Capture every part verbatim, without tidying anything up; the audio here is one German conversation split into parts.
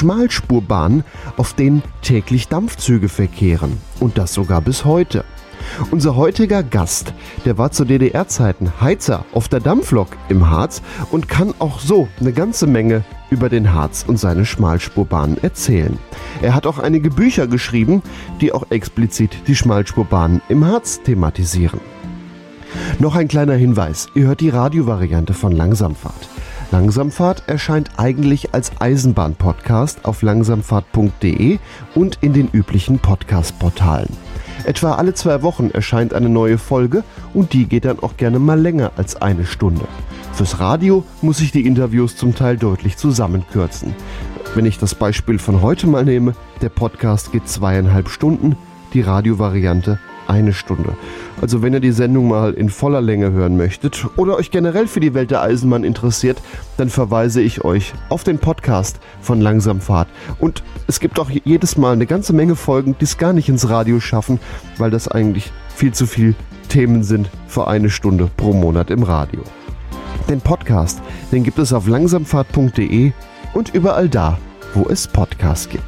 Schmalspurbahnen, auf denen täglich Dampfzüge verkehren. Und das sogar bis heute. Unser heutiger Gast, der war zu D D R-Zeiten Heizer auf der Dampflok im Harz und kann auch so eine ganze Menge über den Harz und seine Schmalspurbahnen erzählen. Er hat auch einige Bücher geschrieben, die auch explizit die Schmalspurbahnen im Harz thematisieren. Noch ein kleiner Hinweis, ihr hört die Radiovariante von Langsamfahrt. Langsamfahrt erscheint eigentlich als Eisenbahn-Podcast auf langsamfahrt punkt de und in den üblichen Podcast-Portalen. Etwa alle zwei Wochen erscheint eine neue Folge und die geht dann auch gerne mal länger als eine Stunde. Fürs Radio muss ich die Interviews zum Teil deutlich zusammenkürzen. Wenn ich das Beispiel von heute mal nehme, der Podcast geht zweieinhalb Stunden, die Radiovariante eine Stunde. Also wenn ihr die Sendung mal in voller Länge hören möchtet oder euch generell für die Welt der Eisenbahn interessiert, dann verweise ich euch auf den Podcast von Langsamfahrt. Und es gibt auch jedes Mal eine ganze Menge Folgen, die es gar nicht ins Radio schaffen, weil das eigentlich viel zu viel Themen sind für eine Stunde pro Monat im Radio. Den Podcast, den gibt es auf langsamfahrt punkt de und überall da, wo es Podcasts gibt.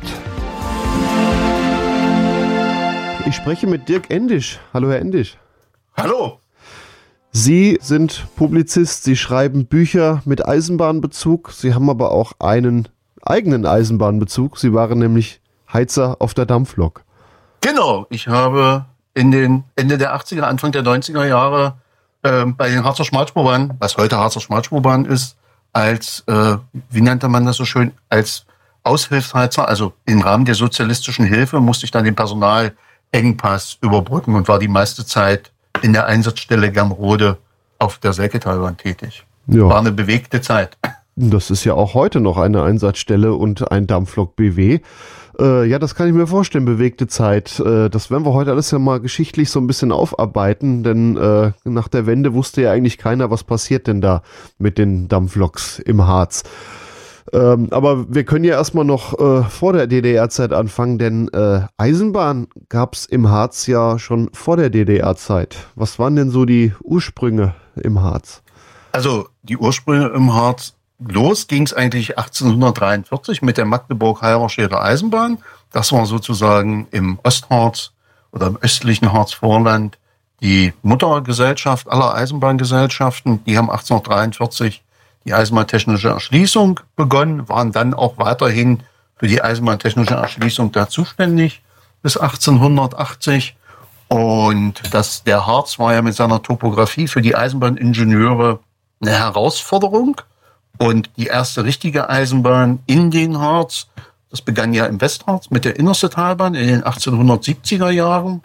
Ich spreche mit Dirk Endisch. Hallo, Herr Endisch. Hallo. Sie sind Publizist, Sie schreiben Bücher mit Eisenbahnbezug. Sie haben aber auch einen eigenen Eisenbahnbezug. Sie waren nämlich Heizer auf der Dampflok. Genau, ich habe in den Ende der achtziger, Anfang der neunziger Jahre äh, bei den Harzer Schmalspurbahnen, was heute Harzer Schmalspurbahn ist, als, äh, wie nannte man das so schön, als Aushilfsheizer, also im Rahmen der sozialistischen Hilfe, musste ich dann den Personalengpass überbrücken und war die meiste Zeit in der Einsatzstelle Germrode auf der Selketalbahn tätig. Ja. War eine bewegte Zeit. Das ist ja auch heute noch eine Einsatzstelle und ein Dampflok B W. Äh, ja, das kann ich mir vorstellen, bewegte Zeit. Äh, das werden wir heute alles ja mal geschichtlich so ein bisschen aufarbeiten, denn äh, nach der Wende wusste ja eigentlich keiner, was passiert denn da mit den Dampfloks im Harz. Ähm, aber wir können ja erstmal noch äh, vor der D D R-Zeit anfangen, denn äh, Eisenbahn gab es im Harz ja schon vor der D D R-Zeit. Was waren denn so die Ursprünge im Harz? Also die Ursprünge im Harz, los ging es eigentlich achtzehnhundertdreiundvierzig mit der Magdeburg-Halberstädter Eisenbahn. Das war sozusagen im Ostharz oder im östlichen Harzvorland die Muttergesellschaft aller Eisenbahngesellschaften. Die haben achtzehnhundertdreiundvierzig die eisenbahntechnische Erschließung begonnen, waren dann auch weiterhin für die eisenbahntechnische Erschließung da zuständig bis achtzehnhundertachtzig. Und das, der Harz war ja mit seiner Topografie für die Eisenbahningenieure eine Herausforderung. Und die erste richtige Eisenbahn in den Harz, das begann ja im Westharz mit der Innerste Talbahn in den achtzehnhundertsiebziger Jahren.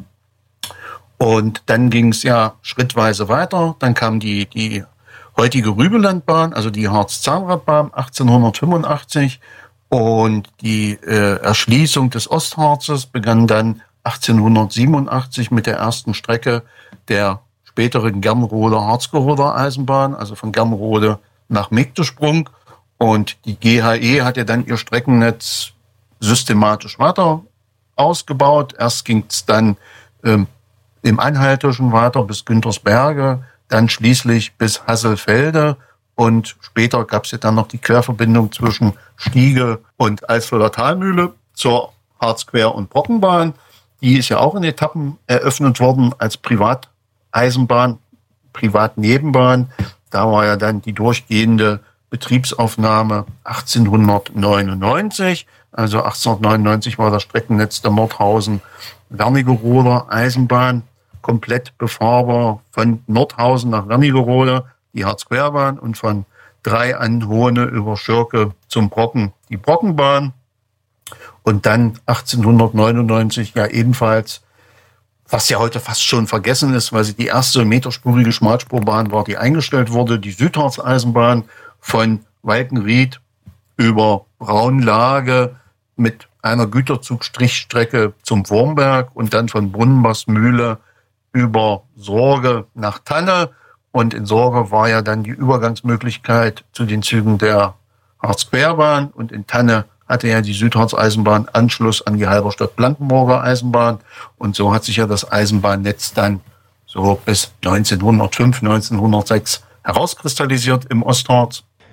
Und dann ging es ja schrittweise weiter. Dann kam die, die heutige Rübelandbahn, also die Harz-Zahnradbahn achtzehnhundertfünfundachtzig. Und die äh, Erschließung des Ostharzes begann dann achtzehnhundertsiebenundachtzig mit der ersten Strecke der späteren Germroder Harzgeroder Eisenbahn, also von Germrode nach Megdesprung. Und die G H E hat ja dann ihr Streckennetz systematisch weiter ausgebaut. Erst ging es dann ähm, im Anhaltischen weiter bis Güntersberge, dann schließlich bis Hasselfelde. Und später gab es ja dann noch die Querverbindung zwischen Stiege und Alsfelder Talmühle zur Harzquer- und Brockenbahn. Die ist ja auch in Etappen eröffnet worden als Privateisenbahn, Privatnebenbahn. Da war ja dann die durchgehende Betriebsaufnahme achtzehnhundertneunundneunzig. Also achtzehnhundertneunundneunzig war das Streckennetz der Nordhausen-Wernigerode Eisenbahn komplett befahrbar von Nordhausen nach Wernigerode, die Harzquerbahn, und von Drei an Hohne über Schirke zum Brocken die Brockenbahn. Und dann achtzehnhundertneunundneunzig ja ebenfalls, was ja heute fast schon vergessen ist, weil sie die erste meterspurige Schmalspurbahn war, die eingestellt wurde, die Südharz-Eisenbahn von Walkenried über Braunlage mit einer Güterzugstrichstrecke zum Wurmberg und dann von Brunnenbachsmühle über Sorge nach Tanne. Und in Sorge war ja dann die Übergangsmöglichkeit zu den Zügen der Harzquerbahn. Und in Tanne hatte ja die Südharz-Eisenbahn Anschluss an die Halberstadt-Blankenburger Eisenbahn. Und so hat sich ja das Eisenbahnnetz dann so bis neunzehnhundertfünf, neunzehnhundertsechs herauskristallisiert im Ostharz.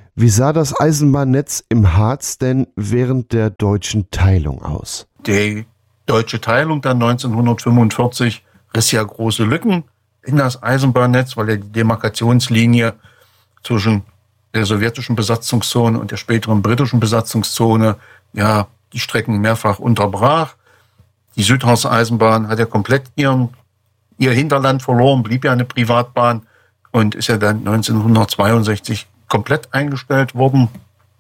Wie sah das Eisenbahnnetz im Harz denn während der deutschen Teilung aus? Die deutsche Teilung dann neunzehnhundertfünfundvierzig riss ja große Lücken in das Eisenbahnnetz, weil ja die Demarkationslinie zwischen der sowjetischen Besatzungszone und der späteren britischen Besatzungszone ja die Strecken mehrfach unterbrach. Die Südharz-Eisenbahn hat ja komplett ihren, ihr Hinterland verloren, blieb ja eine Privatbahn und ist ja dann neunzehnhundertzweiundsechzig komplett eingestellt worden.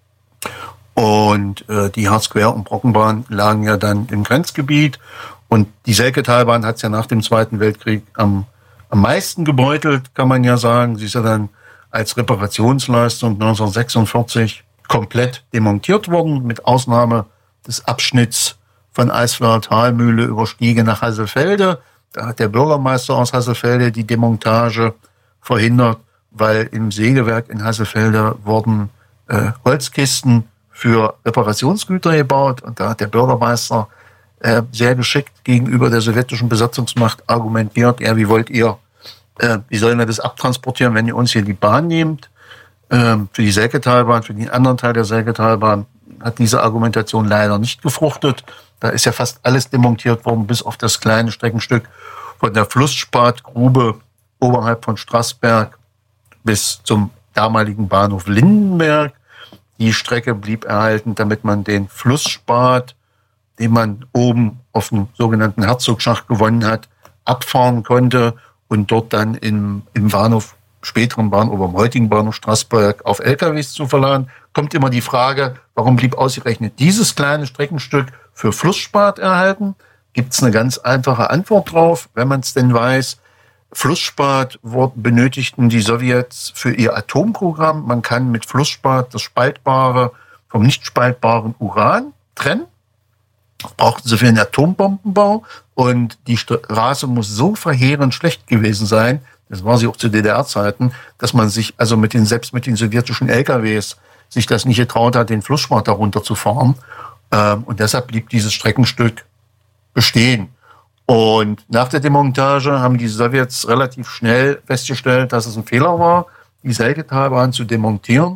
Und äh, die Harzquer- und Brockenbahn lagen ja dann im Grenzgebiet. Und die Selketalbahn hat es ja nach dem Zweiten Weltkrieg am, am meisten gebeutelt, kann man ja sagen. Sie ist ja dann als Reparationsleistung neunzehnhundertsechsundvierzig komplett demontiert worden, mit Ausnahme des Abschnitts von Eisflaher Talmühle über Stiege nach Hasselfelde. Da hat der Bürgermeister aus Hasselfelde die Demontage verhindert, weil im Sägewerk in Hasselfelde wurden äh, Holzkisten für Reparationsgüter gebaut. Und da hat der Bürgermeister äh, sehr geschickt gegenüber der sowjetischen Besatzungsmacht argumentiert, ja, wie wollt ihr, äh, wie sollen wir das abtransportieren, wenn ihr uns hier die Bahn nehmt? Äh, für die Selketalbahn, für den anderen Teil der Selketalbahn hat diese Argumentation leider nicht gefruchtet. Da ist ja fast alles demontiert worden, bis auf das kleine Streckenstück von der Flussspadgrube oberhalb von Straßberg bis zum damaligen Bahnhof Lindenberg. Die Strecke blieb erhalten, damit man den Flussspat, den man oben auf dem sogenannten Herzogschacht gewonnen hat, abfahren konnte und dort dann im, im Bahnhof, späteren Bahnhof, am heutigen Bahnhof Straßberg auf L K Ws zu verladen. Kommt immer die Frage, warum blieb ausgerechnet dieses kleine Streckenstück für Flussspat erhalten? Gibt es eine ganz einfache Antwort drauf, wenn man es denn weiß. Flussspat benötigten die Sowjets für ihr Atomprogramm. Man kann mit Flussspat das spaltbare vom nicht spaltbaren Uran trennen. Brauchten sie für den Atombombenbau. Und die Straße muss so verheerend schlecht gewesen sein, das war sie auch zu D D R-Zeiten, dass man sich also mit den, selbst mit den sowjetischen L K Ws sich das nicht getraut hat, den Flussspat darunter zu fahren. Und deshalb blieb dieses Streckenstück bestehen. Und nach der Demontage haben die Sowjets relativ schnell festgestellt, dass es ein Fehler war, die Selketalbahn zu demontieren.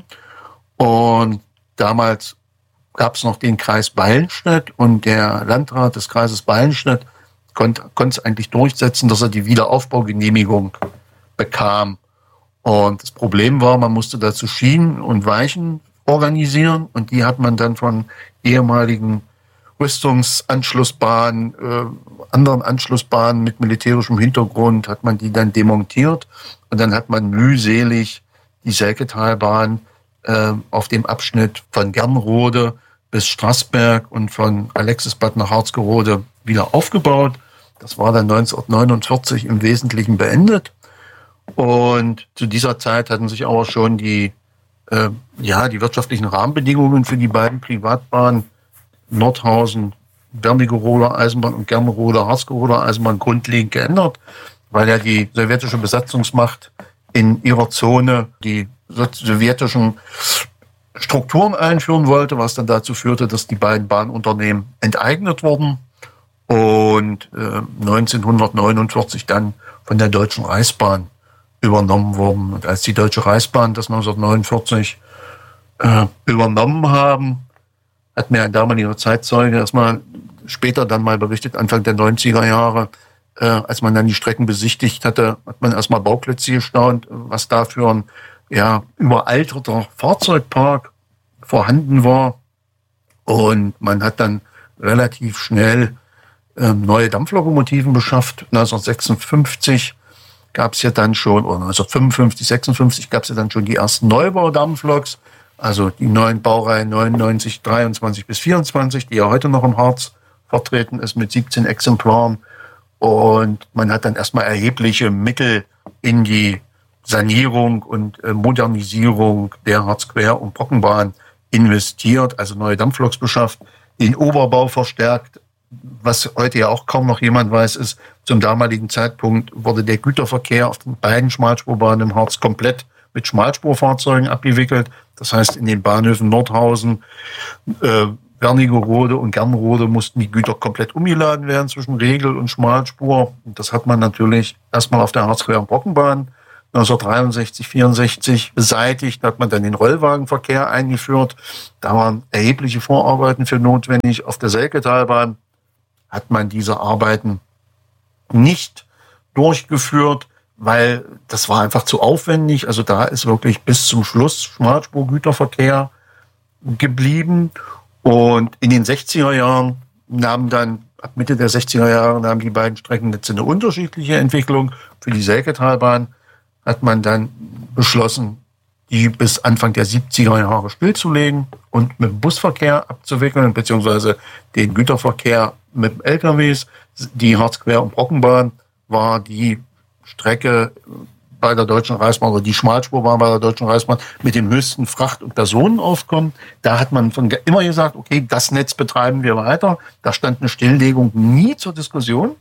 Und damals gab es noch den Kreis Ballenstedt und der Landrat des Kreises Ballenstedt konnte, konnte es eigentlich durchsetzen, dass er die Wiederaufbaugenehmigung bekam. Und das Problem war, man musste dazu Schienen und Weichen organisieren und die hat man dann von ehemaligen Rüstungsanschlussbahnen, äh, anderen Anschlussbahnen mit militärischem Hintergrund, hat man die dann demontiert und dann hat man mühselig die Selketalbahn äh, auf dem Abschnitt von Gernrode bis Straßberg und von Alexisbad nach Harzgerode wieder aufgebaut. Das war dann neunzehnhundertneunundvierzig im Wesentlichen beendet. Und zu dieser Zeit hatten sich aber schon die, äh, ja, die wirtschaftlichen Rahmenbedingungen für die beiden Privatbahnen Nordhausen, Wernigeroder Eisenbahn und Gernroder, Harzgeroder Eisenbahn grundlegend geändert, weil ja die sowjetische Besatzungsmacht in ihrer Zone die sowjetischen Strukturen einführen wollte, was dann dazu führte, dass die beiden Bahnunternehmen enteignet wurden und äh, neunzehnhundertneunundvierzig dann von der Deutschen Reichsbahn übernommen wurden. Und als die Deutsche Reichsbahn das neunzehnhundertneunundvierzig äh, übernommen haben, hat mir ein damaliger Zeitzeuge erstmal später dann mal berichtet, Anfang der neunziger Jahre, äh, als man dann die Strecken besichtigt hatte, hat man erstmal Bauklötze gestaunt, was da für ein ja, überalterter Fahrzeugpark vorhanden war. Und man hat dann relativ schnell ähm, neue Dampflokomotiven beschafft. neunzehnhundertsechsundfünfzig gab es ja dann schon, oder neunzehnhundertfünfundfünfzig, sechsundfünfzig gab es ja dann schon die ersten Neubaudampfloks. Also die neuen Baureihen neunundneunzig, dreiundzwanzig bis vierundzwanzig, die ja heute noch im Harz vertreten ist mit siebzehn Exemplaren. Und man hat dann erstmal erhebliche Mittel in die Sanierung und Modernisierung der Harzquer- und Brockenbahn investiert, also neue Dampfloks beschafft, den Oberbau verstärkt. Was heute ja auch kaum noch jemand weiß, ist, zum damaligen Zeitpunkt wurde der Güterverkehr auf den beiden Schmalspurbahnen im Harz komplett mit Schmalspurfahrzeugen abgewickelt. Das heißt, in den Bahnhöfen Nordhausen, äh, Wernigerode und Gernrode mussten die Güter komplett umgeladen werden zwischen Regel- und Schmalspur. Und das hat man natürlich erstmal auf der Harzquer- und Brockenbahn neunzehnhundertdreiundsechzig, vierundsechzig beseitigt. Da hat man dann den Rollwagenverkehr eingeführt. Da waren erhebliche Vorarbeiten für notwendig. Auf der Selketalbahn hat man diese Arbeiten nicht durchgeführt, weil das war einfach zu aufwendig. Also da ist wirklich bis zum Schluss Schmalspurgüterverkehr geblieben. Und in den sechziger Jahren nahmen dann, ab Mitte der sechziger Jahre, nahmen die beiden Streckennetze eine unterschiedliche Entwicklung. Für die Selketalbahn hat man dann beschlossen, die bis Anfang der siebziger Jahre stillzulegen und mit dem Busverkehr abzuwickeln, beziehungsweise den Güterverkehr mit L K Ws. Die Harzquer- und Brockenbahn war die Strecke bei der Deutschen Reichsbahn, oder die Schmalspur war bei der Deutschen Reichsbahn mit dem höchsten Fracht- und Personenaufkommen. Da hat man von immer gesagt, okay, das Netz betreiben wir weiter. Da stand eine Stilllegung nie zur Diskussion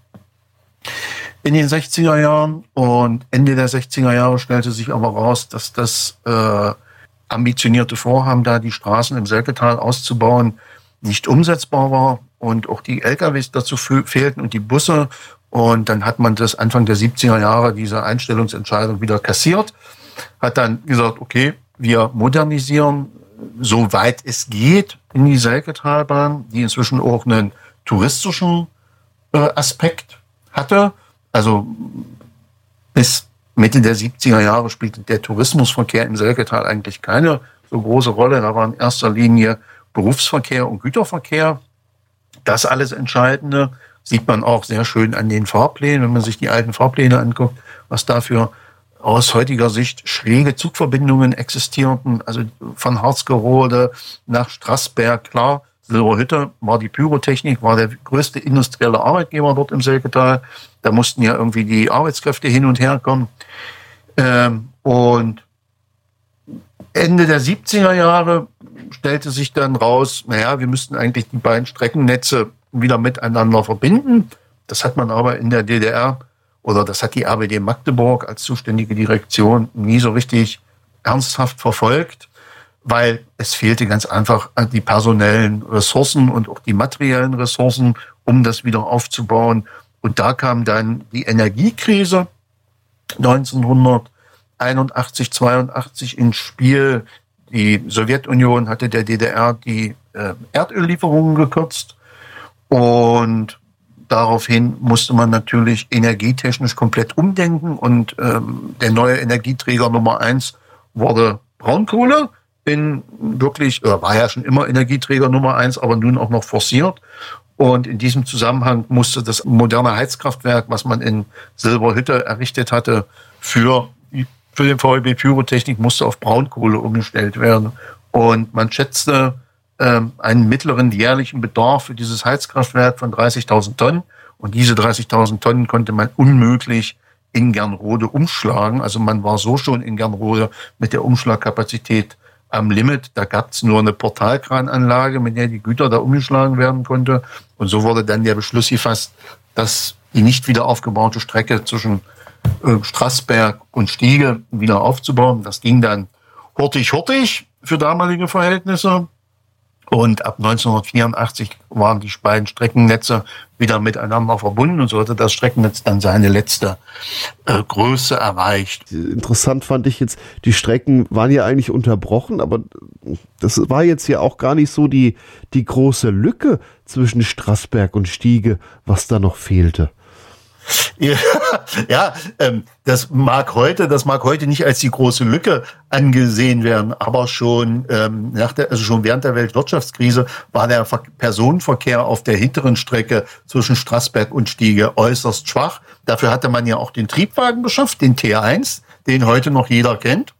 in den sechziger Jahren. Und Ende der sechziger Jahre stellte sich aber raus, dass das äh, ambitionierte Vorhaben, da die Straßen im Selketal auszubauen, nicht umsetzbar war und auch die L K Ws dazu fehlten und die Busse. Und dann hat man das Anfang der siebziger Jahre, diese Einstellungsentscheidung, wieder kassiert, hat dann gesagt, okay, wir modernisieren, soweit es geht, in die Selketalbahn, die inzwischen auch einen touristischen äh, Aspekt hatte. Also bis Mitte der siebziger Jahre spielte der Tourismusverkehr im Selketal eigentlich keine so große Rolle. Da war in erster Linie Berufsverkehr und Güterverkehr das alles Entscheidende. Sieht man auch sehr schön an den Fahrplänen, wenn man sich die alten Fahrpläne anguckt, was dafür aus heutiger Sicht schräge Zugverbindungen existierten. Also von Harzgerode nach Straßberg, klar, Silberhütte war die Pyrotechnik, war der größte industrielle Arbeitgeber dort im Selketal. Da mussten ja irgendwie die Arbeitskräfte hin und her kommen. Ähm, und Ende der siebziger Jahre stellte sich dann raus, naja, wir müssten eigentlich die beiden Streckennetze wieder miteinander verbinden. Das hat man aber in der D D R, oder das hat die R B D Magdeburg als zuständige Direktion nie so richtig ernsthaft verfolgt, weil es fehlte ganz einfach an die personellen Ressourcen und auch die materiellen Ressourcen, um das wieder aufzubauen. Und da kam dann die Energiekrise neunzehnhunderteinundachtzig, zweiundachtzig ins Spiel. Die Sowjetunion hatte der D D R die äh, Erdöllieferungen gekürzt. Und daraufhin musste man natürlich energietechnisch komplett umdenken. Und ähm, der neue Energieträger Nummer eins wurde Braunkohle. In wirklich, oder war ja schon immer Energieträger Nummer eins, aber nun auch noch forciert. Und in diesem Zusammenhang musste das moderne Heizkraftwerk, was man in Silberhütte errichtet hatte, für, für den V E B Pyrotechnik, musste auf Braunkohle umgestellt werden. Und man schätzte einen mittleren jährlichen Bedarf für dieses Heizkraftwerk von dreißigtausend Tonnen. Und diese dreißigtausend Tonnen konnte man unmöglich in Gernrode umschlagen. Also man war so schon in Gernrode mit der Umschlagkapazität am Limit. Da gab es nur eine Portalkrananlage, mit der die Güter da umgeschlagen werden konnte. Und so wurde dann der Beschluss gefasst, dass die nicht wieder aufgebaute Strecke zwischen äh, Straßberg und Stiege wieder aufzubauen. Das ging dann hurtig-hurtig für damalige Verhältnisse. Und ab neunzehnhundertvierundachtzig waren die beiden Streckennetze wieder miteinander verbunden und so hatte das Streckennetz dann seine letzte äh, Größe erreicht. Interessant fand ich jetzt, die Strecken waren ja eigentlich unterbrochen, aber das war jetzt ja auch gar nicht so die, die große Lücke zwischen Straßberg und Stiege, was da noch fehlte. Ja, ja ähm, das mag heute, das mag heute nicht als die große Lücke angesehen werden, aber schon ähm, nach der, also schon während der Weltwirtschaftskrise war der Ver- Personenverkehr auf der hinteren Strecke zwischen Straßberg und Stiege äußerst schwach. Dafür hatte man ja auch den Triebwagen beschafft, den T eins, den heute noch jeder kennt.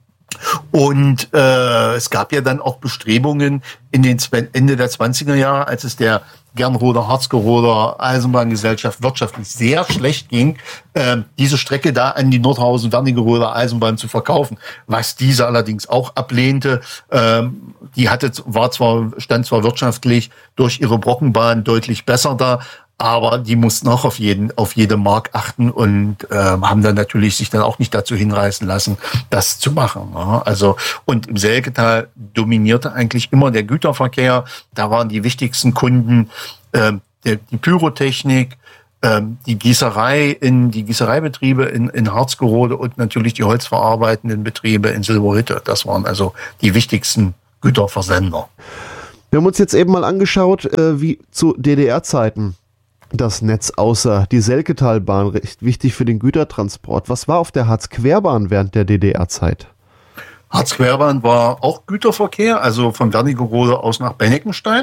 Und äh, es gab ja dann auch Bestrebungen in den Ende der zwanziger Jahre, als es der Gernroder, Harzgeroder Eisenbahngesellschaft wirtschaftlich sehr schlecht ging, äh, diese Strecke da an die Nordhausen-Wernigeroder Eisenbahn zu verkaufen, was diese allerdings auch ablehnte. Ähm, die hatte, war zwar, stand zwar wirtschaftlich durch ihre Brockenbahn deutlich besser da, aber die mussten auch auf jeden, auf jede Mark achten und äh, haben dann natürlich sich dann auch nicht dazu hinreißen lassen, das zu machen. Ja. Also und im Selketal dominierte eigentlich immer der Güterverkehr. Da waren die wichtigsten Kunden äh, der, die Pyrotechnik, ähm, die Gießerei in die Gießereibetriebe in, in Harzgerode und natürlich die holzverarbeitenden Betriebe in Silberhütte. Das waren also die wichtigsten Güterversender. Wir haben uns jetzt eben mal angeschaut, äh, wie zu D D R-Zeiten das Netz aussah. Die Selketalbahn, recht wichtig für den Gütertransport. Was war auf der Harzquerbahn während der D D R-Zeit? Harzquerbahn war auch Güterverkehr, also von Wernigerode aus nach Benneckenstein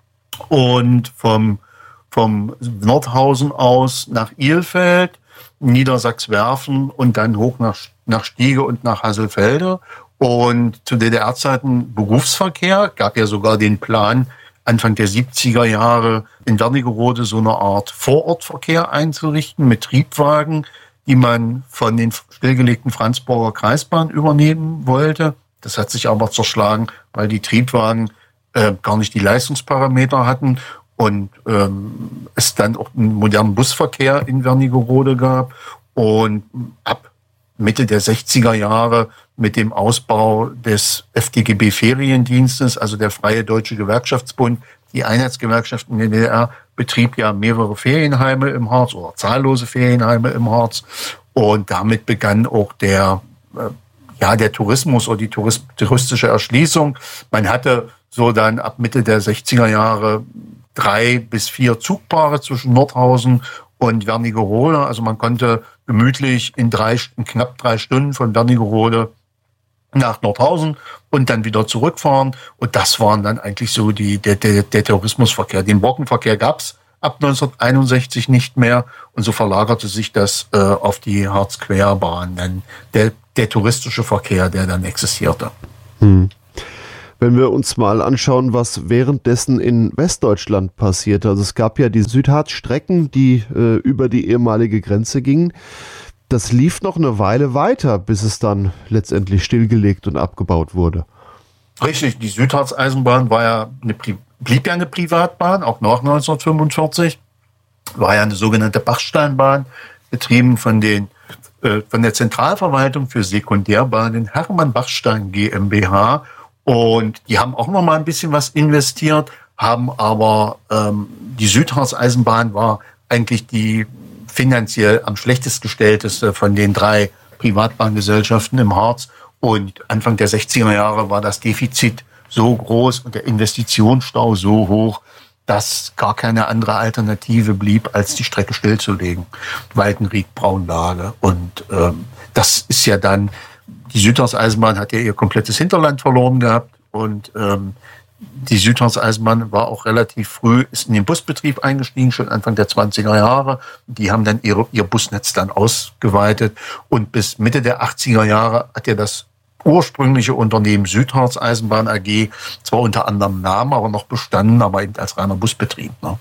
und vom, vom Nordhausen aus nach Ilfeld, Niedersachswerfen und dann hoch nach, nach Stiege und nach Hasselfelde. Und zu D D R-Zeiten Berufsverkehr, gab ja sogar den Plan, Anfang der siebziger Jahre in Wernigerode so eine Art Vorortverkehr einzurichten mit Triebwagen, die man von den stillgelegten Franzburger Kreisbahn übernehmen wollte. Das hat sich aber zerschlagen, weil die Triebwagen äh, gar nicht die Leistungsparameter hatten und ähm, es dann auch einen modernen Busverkehr in Wernigerode gab. Und ab Mitte der sechziger Jahre mit dem Ausbau des F D G B-Feriendienstes, also der Freie Deutsche Gewerkschaftsbund, die Einheitsgewerkschaft in der D D R, betrieb ja mehrere Ferienheime im Harz oder zahllose Ferienheime im Harz. Und damit begann auch der, äh, ja, der Tourismus oder die Touris- touristische Erschließung. Man hatte so dann ab Mitte der sechziger Jahre drei bis vier Zugpaare zwischen Nordhausen und Wernigerode. Also man konnte gemütlich in drei, in knapp drei Stunden von Wernigerode nach Nordhausen und dann wieder zurückfahren. Und das waren dann eigentlich so die, der, der, der Tourismusverkehr. Den Brockenverkehr gab's ab neunzehnhunderteinundsechzig nicht mehr. Und so verlagerte sich das äh, auf die Harzquerbahn, dann der, der touristische Verkehr, der dann existierte. Hm. Wenn wir uns mal anschauen, was währenddessen in Westdeutschland passiert. Also es gab ja die Südharzstrecken, die äh, über die ehemalige Grenze gingen. Das lief noch eine Weile weiter, bis es dann letztendlich stillgelegt und abgebaut wurde. Richtig, die Südharz-Eisenbahn war ja eine, blieb ja eine Privatbahn, auch nach neunzehnhundertfünfundvierzig. War ja eine sogenannte Bachsteinbahn, betrieben von, den, äh, von der Zentralverwaltung für Sekundärbahnen Hermann Bachstein GmbH. Und die haben auch noch mal ein bisschen was investiert, haben aber ähm, die Südharz-Eisenbahn war eigentlich die finanziell am schlechtest gestellteste von den drei Privatbahngesellschaften im Harz. Und Anfang der sechziger Jahre war das Defizit so groß und der Investitionsstau so hoch, dass gar keine andere Alternative blieb, als die Strecke stillzulegen. Waldenried, Braunlage. Und ähm, das ist ja dann, die Südharz-Eisenbahn hat ja ihr komplettes Hinterland verloren gehabt. Und ähm, die Südharz-Eisenbahn war auch relativ früh, ist in den Busbetrieb eingestiegen, schon Anfang der zwanziger Jahre. Die haben dann ihre, ihr Busnetz dann ausgeweitet. Und bis Mitte der achtziger Jahre hat ja das ursprüngliche Unternehmen Südharz-Eisenbahn A G zwar unter anderem Namen, aber noch bestanden, aber eben als reiner Busbetrieb. Ne?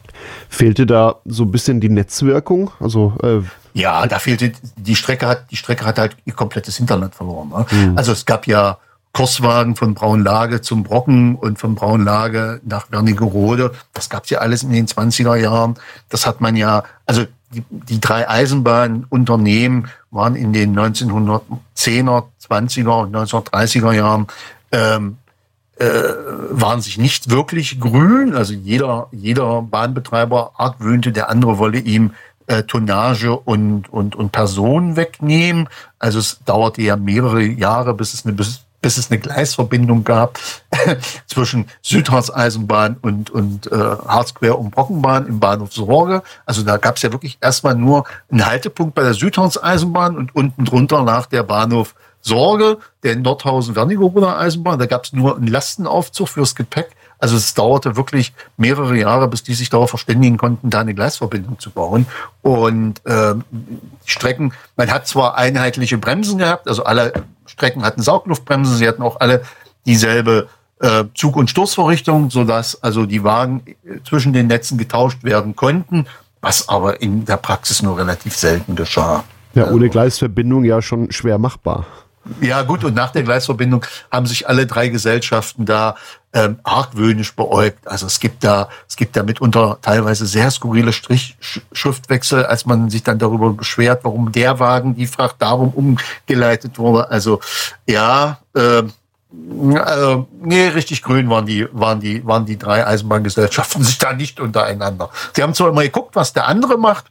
Fehlte da so ein bisschen die Netzwirkung? Also äh ja, da fehlte die Strecke hat die Strecke hat halt ihr komplettes Hinterland verloren. Ne? Mhm. Also es gab ja Kurswagen von Braunlage zum Brocken und von Braunlage nach Wernigerode. Das gab's ja alles in den zwanziger Jahren. Das hat man ja, also die, die drei Eisenbahnunternehmen waren in den neunzehnhundertzehner, zwanziger und neunzehnhundertdreißiger Jahren ähm, äh, waren sich nicht wirklich grün. Also jeder jeder Bahnbetreiber argwöhnte, der andere wolle ihm äh, Tonnage und und und Personen wegnehmen. Also es dauerte ja mehrere Jahre, bis es eine bis bis es eine Gleisverbindung gab zwischen Südharz-Eisenbahn und, und äh, Harzquer- und Brockenbahn im Bahnhof Sorge. Also da gab es ja wirklich erstmal nur einen Haltepunkt bei der Südharz-Eisenbahn und unten drunter lag der Bahnhof Sorge, der Nordhausen-Wernigeroder Eisenbahn. Da gab es nur einen Lastenaufzug fürs Gepäck. Also es dauerte wirklich mehrere Jahre, bis die sich darauf verständigen konnten, da eine Gleisverbindung zu bauen. Und ähm, die Strecken, man hat zwar einheitliche Bremsen gehabt, also alle Strecken hatten Saugluftbremsen, sie hatten auch alle dieselbe äh, Zug- und Stoßvorrichtung, sodass also die Wagen zwischen den Netzen getauscht werden konnten, was aber in der Praxis nur relativ selten geschah. Ja, ohne Gleisverbindung ja schon schwer machbar. Ja gut, und nach der Gleisverbindung haben sich alle drei Gesellschaften da ähm, argwöhnisch beäugt. Also es gibt da es gibt da mitunter teilweise sehr skurrile Strichschriftwechsel, als man sich dann darüber beschwert, warum der Wagen die Fracht darum umgeleitet wurde. Also ja, äh, Also, nee, richtig grün waren die, waren die, waren die drei Eisenbahngesellschaften sich da nicht untereinander. Sie haben zwar immer geguckt, was der andere macht.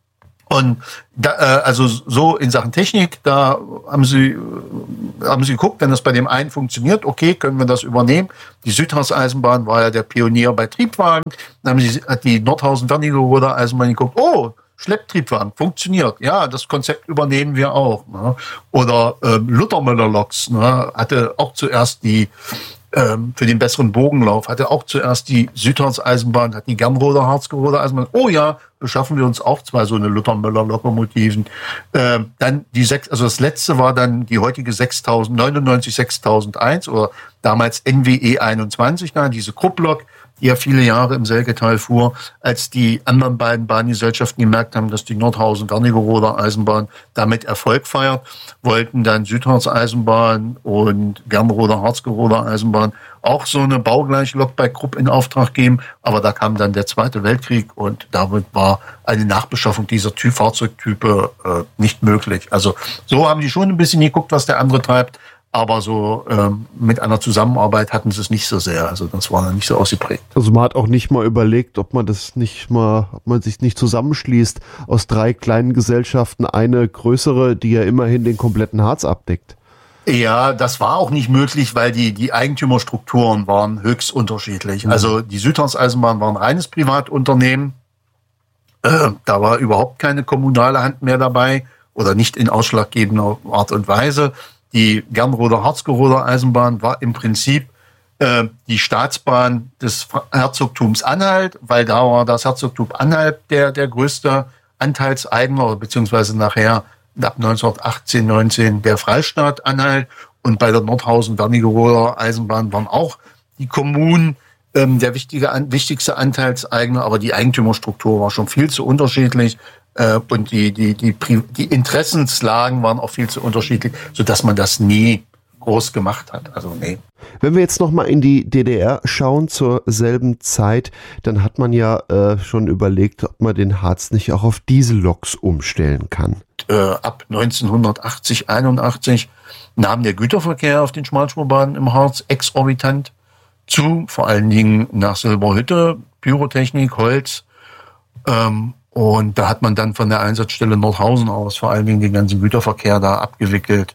Und da, äh, also so in Sachen Technik, da haben sie, äh, haben sie geguckt, wenn das bei dem einen funktioniert, okay, können wir das übernehmen. Die Südharz-Eisenbahn war ja der Pionier bei Triebwagen. Dann haben sie, hat die Nordhausen-Wernigerode Eisenbahn geguckt, oh, Schlepptriebwagen, funktioniert. Ja, das Konzept übernehmen wir auch. Ne? Oder ähm, Luthermüller-Loks, ne? Hatte auch zuerst die, ähm, für den besseren Bogenlauf, hatte auch zuerst die Südharz-Eisenbahn, hat die Gernroder, Harzgeroder Eisenbahn. Oh ja, beschaffen wir uns auch zwei so eine Luthermüller-Lokomotiven. Ähm, dann die sechs, also das letzte war dann die heutige sechstausend neunundneunzig sechstausendeins oder damals N W E einundzwanzig, ne? Diese Krupplok, die ja viele Jahre im Selgetal fuhr, als die anderen beiden Bahngesellschaften gemerkt haben, dass die Nordhausen-Wernigeroder Eisenbahn damit Erfolg feiert, wollten dann Südharz-Eisenbahn und Gernroder, Harzgeroder Eisenbahn auch so eine baugleiche Lok bei Krupp in Auftrag geben. Aber da kam dann der Zweite Weltkrieg und damit war eine Nachbeschaffung dieser Typ Fahrzeugtype äh, nicht möglich. Also so haben die schon ein bisschen geguckt, was der andere treibt. Aber so ähm, mit einer Zusammenarbeit hatten sie es nicht so sehr. Also das war dann nicht so ausgeprägt. Also man hat auch nicht mal überlegt, ob man das nicht mal, ob man sich nicht zusammenschließt aus drei kleinen Gesellschaften, eine größere, die ja immerhin den kompletten Harz abdeckt. Ja, das war auch nicht möglich, weil die, die Eigentümerstrukturen waren höchst unterschiedlich. Mhm. Also die Südharz-Eisenbahn war ein reines Privatunternehmen. Äh, da war überhaupt keine kommunale Hand mehr dabei oder nicht in ausschlaggebender Art und Weise. Die Gernroder, Harzgeroder Eisenbahn war im Prinzip äh, die Staatsbahn des Herzogtums Anhalt, weil da war das Herzogtum Anhalt der, der größte Anteilseigner, beziehungsweise nachher ab neunzehnhundertachtzehn, neunzehn der Freistaat Anhalt. Und bei der Nordhausen-Wernigeroder Eisenbahn waren auch die Kommunen ähm, der wichtige, an, wichtigste Anteilseigner, aber die Eigentümerstruktur war schon viel zu unterschiedlich. Und die, die, die, die Interessenslagen waren auch viel zu unterschiedlich, sodass man das nie groß gemacht hat. Also nee. Wenn wir jetzt nochmal in die D D R schauen zur selben Zeit, dann hat man ja äh, schon überlegt, ob man den Harz nicht auch auf Dieselloks umstellen kann. Äh, ab neunzehnhundertachtzig, einundachtzig nahm der Güterverkehr auf den Schmalspurbahnen im Harz exorbitant zu, vor allen Dingen nach Silberhütte, Pyrotechnik, Holz, ähm, und da hat man dann von der Einsatzstelle Nordhausen aus vor allen Dingen den ganzen Güterverkehr da abgewickelt.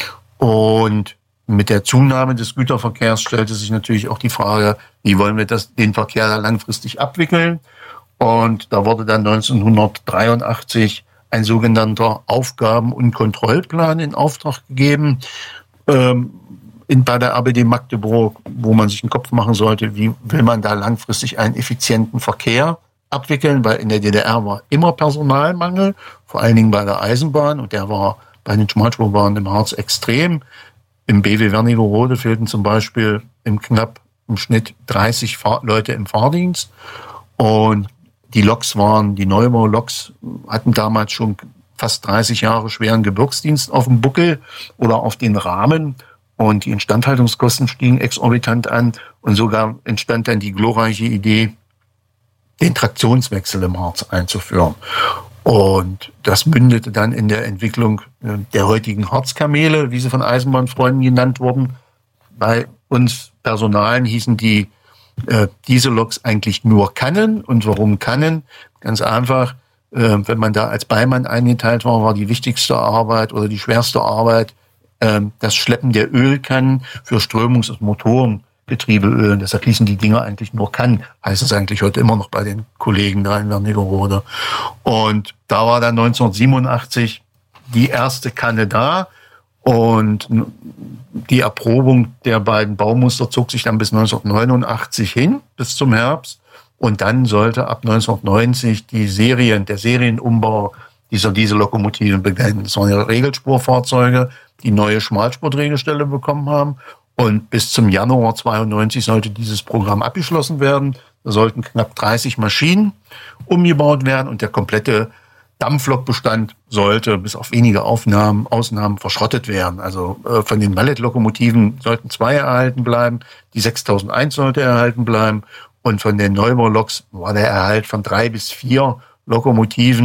Und mit der Zunahme des Güterverkehrs stellte sich natürlich auch die Frage, wie wollen wir das, den Verkehr da langfristig abwickeln? Und da wurde dann neunzehnhundertdreiundachtzig ein sogenannter Aufgaben- und Kontrollplan in Auftrag gegeben, ähm, in, bei der R B D Magdeburg, wo man sich einen Kopf machen sollte, wie will man da langfristig einen effizienten Verkehr abwickeln, weil in der D D R war immer Personalmangel, vor allen Dingen bei der Eisenbahn, und der war bei den Schmalspurbahnen im Harz extrem. Im B W Wernigerode fehlten zum Beispiel im knapp im Schnitt dreißig Fahr- Leute im Fahrdienst, und die Loks waren, die Neubau-Loks hatten damals schon fast dreißig Jahre schweren Gebirgsdienst auf dem Buckel oder auf den Rahmen, und die Instandhaltungskosten stiegen exorbitant an, und sogar entstand dann die glorreiche Idee, den Traktionswechsel im Harz einzuführen. Und das mündete dann in der Entwicklung der heutigen Harzkamele, wie sie von Eisenbahnfreunden genannt wurden. Bei uns Personalen hießen die äh, diese Loks eigentlich nur Kannen. Und warum Kannen? Ganz einfach, äh, wenn man da als Beimann eingeteilt war, war die wichtigste Arbeit oder die schwerste Arbeit äh, das Schleppen der Ölkannen für Strömungs- und Motorengetriebeöl. Deshalb hießen die Dinger eigentlich nur Kannen. Heißt es eigentlich heute immer noch bei den Kollegen da in Wernigerode. Und da war dann neunzehnhundertsiebenundachtzig die erste Kanne da. Und die Erprobung der beiden Baumuster zog sich dann bis neunzehnhundertneunundachtzig hin, bis zum Herbst. Und dann sollte ab neunzehnhundertneunzig die Serien, der Serienumbau dieser Diesellokomotiven beginnen. Das waren ja Regelspurfahrzeuge, die neue Schmalspurdrehgestelle bekommen haben. Und bis zum Januar zweiundneunzig sollte dieses Programm abgeschlossen werden. Da sollten knapp dreißig Maschinen umgebaut werden, und der komplette Dampflokbestand sollte bis auf wenige Aufnahmen, Ausnahmen verschrottet werden. Also äh, von den Mallet-Lokomotiven sollten zwei erhalten bleiben, die sechstausendeins sollte erhalten bleiben, und von den Neubau-Loks war der Erhalt von drei bis vier Lokomotiven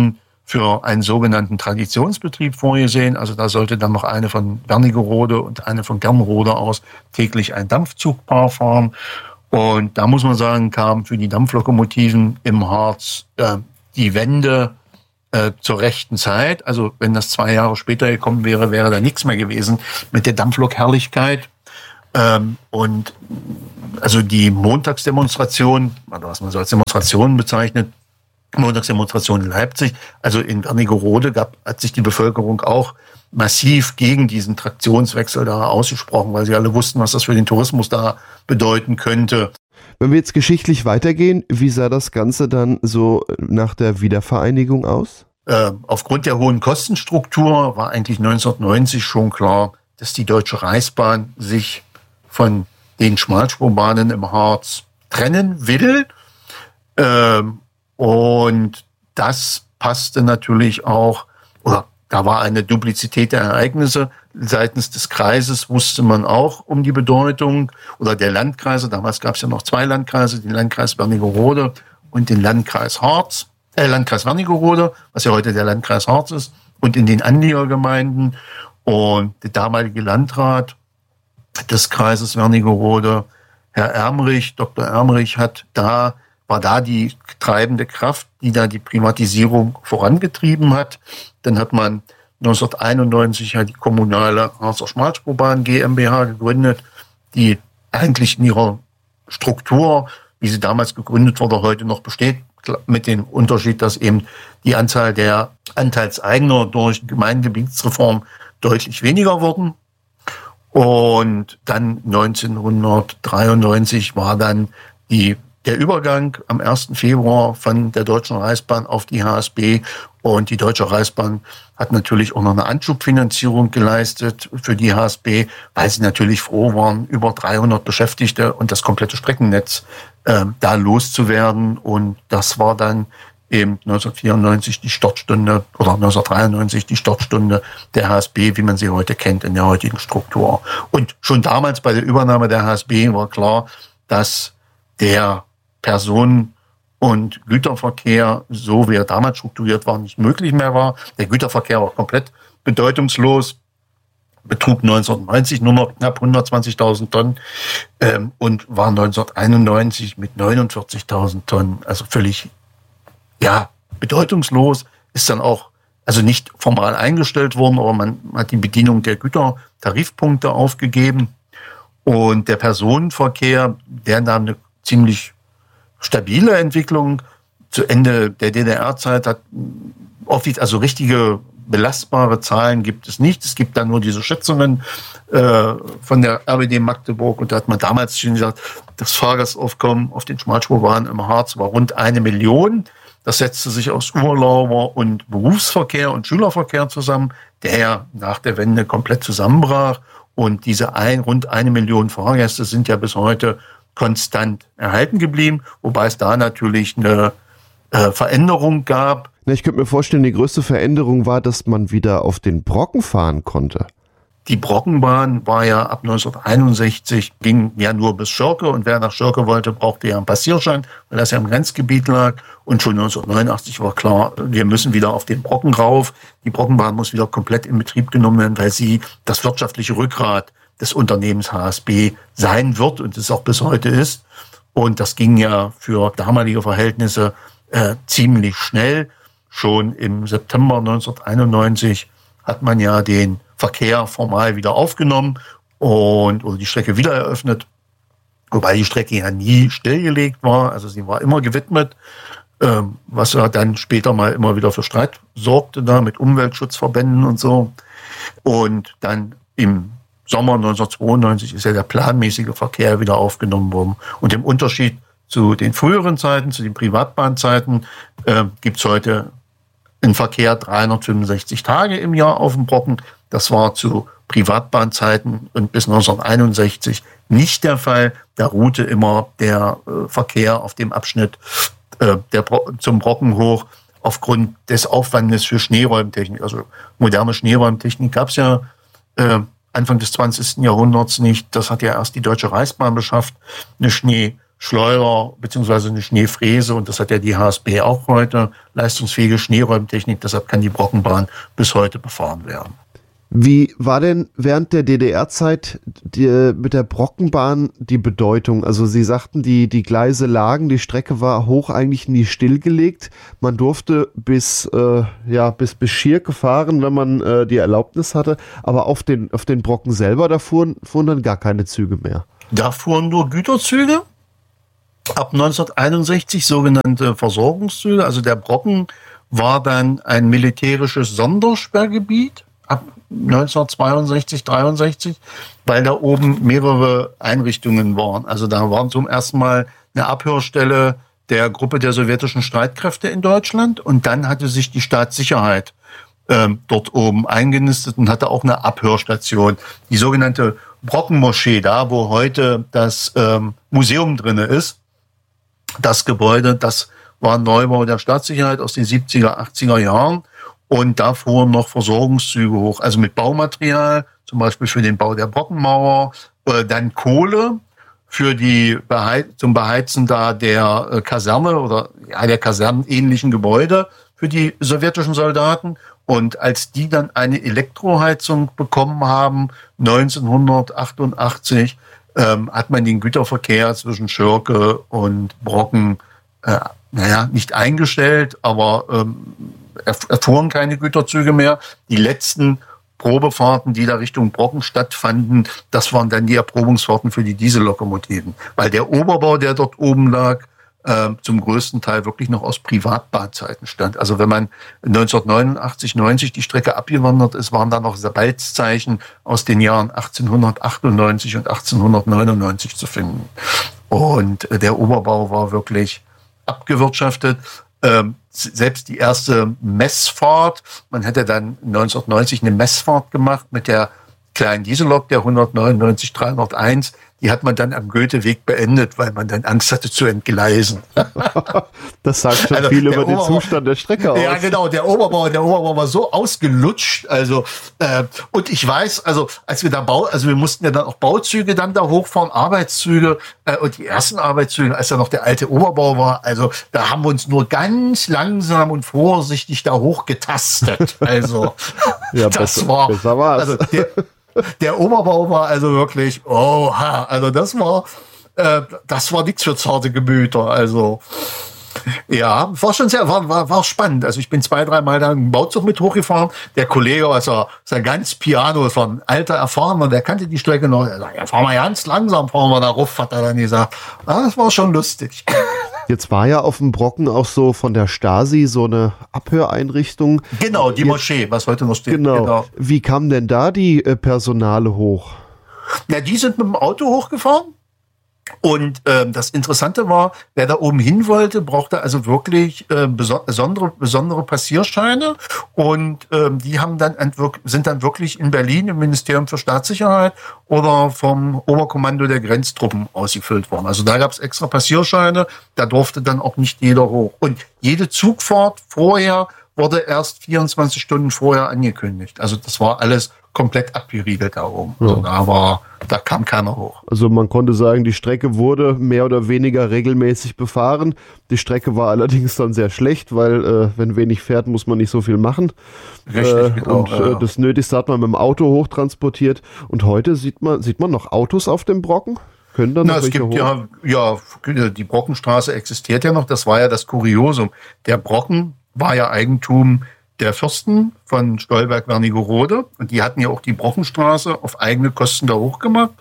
für einen sogenannten Traditionsbetrieb vorgesehen. Also da sollte dann noch eine von Wernigerode und eine von Gernrode aus täglich ein Dampfzugpaar fahren. Und da muss man sagen, kam für die Dampflokomotiven im Harz äh, die Wende äh, zur rechten Zeit. Also wenn das zwei Jahre später gekommen wäre, wäre da nichts mehr gewesen mit der Dampflok-Herrlichkeit. Ähm, und also die Montagsdemonstration, oder was man so als Demonstration bezeichnet, Montagsdemonstration in Leipzig, also in Wernigerode gab, hat sich die Bevölkerung auch massiv gegen diesen Traktionswechsel da ausgesprochen, weil sie alle wussten, was das für den Tourismus da bedeuten könnte. Wenn wir jetzt geschichtlich weitergehen, wie sah das Ganze dann so nach der Wiedervereinigung aus? Äh, aufgrund der hohen Kostenstruktur war eigentlich neunzehnhundertneunzig schon klar, dass die Deutsche Reichsbahn sich von den Schmalspurbahnen im Harz trennen will. Ähm, Und das passte natürlich auch, oder da war eine Duplizität der Ereignisse. Seitens des Kreises wusste man auch um die Bedeutung, oder der Landkreise. Damals gab es ja noch zwei Landkreise, den Landkreis Wernigerode und den Landkreis Harz, äh, Landkreis Wernigerode, was ja heute der Landkreis Harz ist, und in den Anliegergemeinden. Und der damalige Landrat des Kreises Wernigerode, Herr Ermrich, Doktor Ermrich, hat da war da die treibende Kraft, die da die Privatisierung vorangetrieben hat. Dann hat man neunzehnhunderteinundneunzig ja die kommunale Harzer Schmalspurbahn GmbH gegründet, die eigentlich in ihrer Struktur, wie sie damals gegründet wurde, heute noch besteht, mit dem Unterschied, dass eben die Anzahl der Anteilseigner durch Gemeindegebietsreform deutlich weniger wurden. Und dann neunzehnhundertdreiundneunzig war dann die der Übergang am ersten Februar von der Deutschen Reichsbahn auf die H S B, und die Deutsche Reichsbahn hat natürlich auch noch eine Anschubfinanzierung geleistet für die H S B, weil sie natürlich froh waren, über dreihundert Beschäftigte und das komplette Streckennetz äh, da loszuwerden. Und das war dann eben neunzehnhundertvierundneunzig die Startstunde oder neunzehnhundertdreiundneunzig die Startstunde der H S B, wie man sie heute kennt in der heutigen Struktur. Und schon damals bei der Übernahme der H S B war klar, dass der Personen- und Güterverkehr, so wie er damals strukturiert war, nicht möglich mehr war. Der Güterverkehr war komplett bedeutungslos, betrug neunzehnhundertneunzig nur noch knapp hundertzwanzigtausend Tonnen ähm, und war neunzehnhunderteinundneunzig mit neunundvierzigtausend Tonnen, also völlig ja bedeutungslos, ist dann auch also nicht formal eingestellt worden, aber man hat die Bedienung der Gütertarifpunkte aufgegeben, und der Personenverkehr, der nahm eine ziemlich stabile Entwicklung. Zu Ende der D D R-Zeit hat also richtige belastbare Zahlen gibt es nicht. Es gibt dann nur diese Schätzungen äh, von der R W D Magdeburg, und da hat man damals schon gesagt, das Fahrgastaufkommen auf den Schmalspurbahnen im Harz war rund eine Million. Das setzte sich aus Urlauber- und Berufsverkehr und Schülerverkehr zusammen, der ja nach der Wende komplett zusammenbrach. Und diese ein, rund eine Million Fahrgäste sind ja bis heute konstant erhalten geblieben, wobei es da natürlich eine äh, Veränderung gab. Ich könnte mir vorstellen, die größte Veränderung war, dass man wieder auf den Brocken fahren konnte. Die Brockenbahn war ja ab neunzehnhunderteinundsechzig, ging ja nur bis Schörke, und wer nach Schörke wollte, brauchte ja einen Passierschein, weil das ja im Grenzgebiet lag. Und schon neunzehnhundertneunundachtzig war klar, wir müssen wieder auf den Brocken rauf. Die Brockenbahn muss wieder komplett in Betrieb genommen werden, weil sie das wirtschaftliche Rückgrat des Unternehmens H S B sein wird und es auch bis heute ist. Und das ging ja für damalige Verhältnisse äh, ziemlich schnell. Schon im September neunzehnhunderteinundneunzig hat man ja den Verkehr formal wieder aufgenommen und oder die Strecke wieder eröffnet, wobei die Strecke ja nie stillgelegt war. Also sie war immer gewidmet, ähm, was ja dann später mal immer wieder für Streit sorgte, da mit Umweltschutzverbänden und so. Und dann im Sommer neunzehnhundertzweiundneunzig ist ja der planmäßige Verkehr wieder aufgenommen worden. Und im Unterschied zu den früheren Zeiten, zu den Privatbahnzeiten, äh, gibt's heute einen Verkehr dreihundertfünfundsechzig Tage im Jahr auf dem Brocken. Das war zu Privatbahnzeiten und bis neunzehnhunderteinundsechzig nicht der Fall. Da ruhte immer der äh, Verkehr auf dem Abschnitt äh, der Bro- zum Brocken hoch aufgrund des Aufwandes für Schneeräumtechnik. Also moderne Schneeräumtechnik gab's ja äh, Anfang des zwanzigsten Jahrhunderts nicht. Das hat ja erst die Deutsche Reichsbahn beschafft, eine Schneeräumtechnik Schleuder beziehungsweise eine Schneefräse, und das hat ja die H S B auch heute, leistungsfähige Schneeräumtechnik, deshalb kann die Brockenbahn bis heute befahren werden. Wie war denn während der D D R-Zeit die, mit der Brockenbahn die Bedeutung? Also Sie sagten, die, die Gleise lagen, die Strecke war hoch eigentlich nie stillgelegt. Man durfte bis, äh, ja, bis, bis Schirke fahren, wenn man äh, die Erlaubnis hatte. Aber auf den, auf den Brocken selber, da fuhren, fuhren dann gar keine Züge mehr. Da fuhren nur Güterzüge. Ab neunzehnhunderteinundsechzig sogenannte Versorgungszüge. Also der Brocken war dann ein militärisches Sondersperrgebiet. Ab neunzehnhundertzweiundsechzig, dreiundsechzig, weil da oben mehrere Einrichtungen waren. Also da war zum ersten Mal eine Abhörstelle der Gruppe der sowjetischen Streitkräfte in Deutschland, und dann hatte sich die Staatssicherheit ähm, dort oben eingenistet und hatte auch eine Abhörstation. Die sogenannte Brockenmoschee, da wo heute das ähm, Museum drinne ist, das Gebäude, das war ein Neubau der Staatssicherheit aus den siebziger, achtziger Jahren. Und da fuhren noch Versorgungszüge hoch, also mit Baumaterial, zum Beispiel für den Bau der Brockenmauer, äh, dann Kohle für die Beheiz- zum Beheizen da der äh, Kaserne oder ja der kasernenähnlichen Gebäude für die sowjetischen Soldaten. Und als die dann eine Elektroheizung bekommen haben, neunzehnhundertachtundachtzig, ähm, hat man den Güterverkehr zwischen Schirke und Brocken, äh, naja, nicht eingestellt, aber ähm, erfuhren keine Güterzüge mehr. Die letzten Probefahrten, die da Richtung Brocken stattfanden, das waren dann die Erprobungsfahrten für die Diesellokomotiven. Weil der Oberbau, der dort oben lag, äh, zum größten Teil wirklich noch aus Privatbahnzeiten stand. Also wenn man neunzehnhundertneunundachtzig, neunzig die Strecke abgewandert ist, waren da noch Balzzeichen aus den Jahren achtzehnhundertachtundneunzig und achtzehnhundertneunundneunzig zu finden. Und äh, der Oberbau war wirklich abgewirtschaftet. Ähm, selbst die erste Messfahrt, man hätte dann neunzehnhundertneunzig eine Messfahrt gemacht mit der kleinen Diesellok, der hundertneunundneunzig dreihunderteins, die hat man dann am Goetheweg beendet, weil man dann Angst hatte zu entgleisen. Das sagt schon also viel über Oberbau, den Zustand der Strecke aus. Ja, genau, der Oberbau, der Oberbau war so ausgelutscht, also äh, und ich weiß, also als wir da Bau, also wir mussten ja dann auch Bauzüge dann da hochfahren, Arbeitszüge äh, und die ersten Arbeitszüge, als da noch der alte Oberbau war, also da haben wir uns nur ganz langsam und vorsichtig da hochgetastet. Also ja, das besser, war, besser war's. also der, der Oberbau war also wirklich, oha, also das war, äh, das war nichts für zarte Gemüter, also ja, war schon sehr, war, war, war spannend. Also ich bin zwei, dreimal da im Bauzug mit hochgefahren. Der Kollege, also ist ja ganz Piano, ist ein alter Erfahrener, der kannte die Strecke noch. Er sagt, ja, fahren wir ganz langsam, fahren wir da rauf, hat er dann gesagt. Ah, das war schon lustig. Jetzt war ja auf dem Brocken auch so von der Stasi so eine Abhöreinrichtung. Genau, die Moschee, was heute noch steht. Genau. genau. Wie kamen denn da die äh, Personale hoch? Na, die sind mit dem Auto hochgefahren. Und ähm, das Interessante war, wer da oben hin wollte, brauchte also wirklich äh, besondere, besondere Passierscheine. Und ähm, die haben dann sind dann wirklich in Berlin im Ministerium für Staatssicherheit oder vom Oberkommando der Grenztruppen ausgefüllt worden. Also da gab es extra Passierscheine, da durfte dann auch nicht jeder hoch. Und jede Zugfahrt vorher wurde erst vierundzwanzig Stunden vorher angekündigt. Also das war alles komplett abgeriegelt da oben. Ja. Also da war, da kam keiner hoch. Also man konnte sagen, die Strecke wurde mehr oder weniger regelmäßig befahren. Die Strecke war allerdings dann sehr schlecht, weil äh, wenn wenig fährt, muss man nicht so viel machen. Richtig, äh, genau. Und ja. äh, das Nötigste hat man mit dem Auto hochtransportiert. Und heute sieht man, sieht man noch Autos auf dem Brocken? Können da noch Na, es welche gibt hoch? ja, ja, die Brockenstraße existiert ja noch. Das war ja das Kuriosum. Der Brocken war ja Eigentum der Fürsten von Stolberg-Wernigerode. Und die hatten ja auch die Brockenstraße auf eigene Kosten da hochgemacht.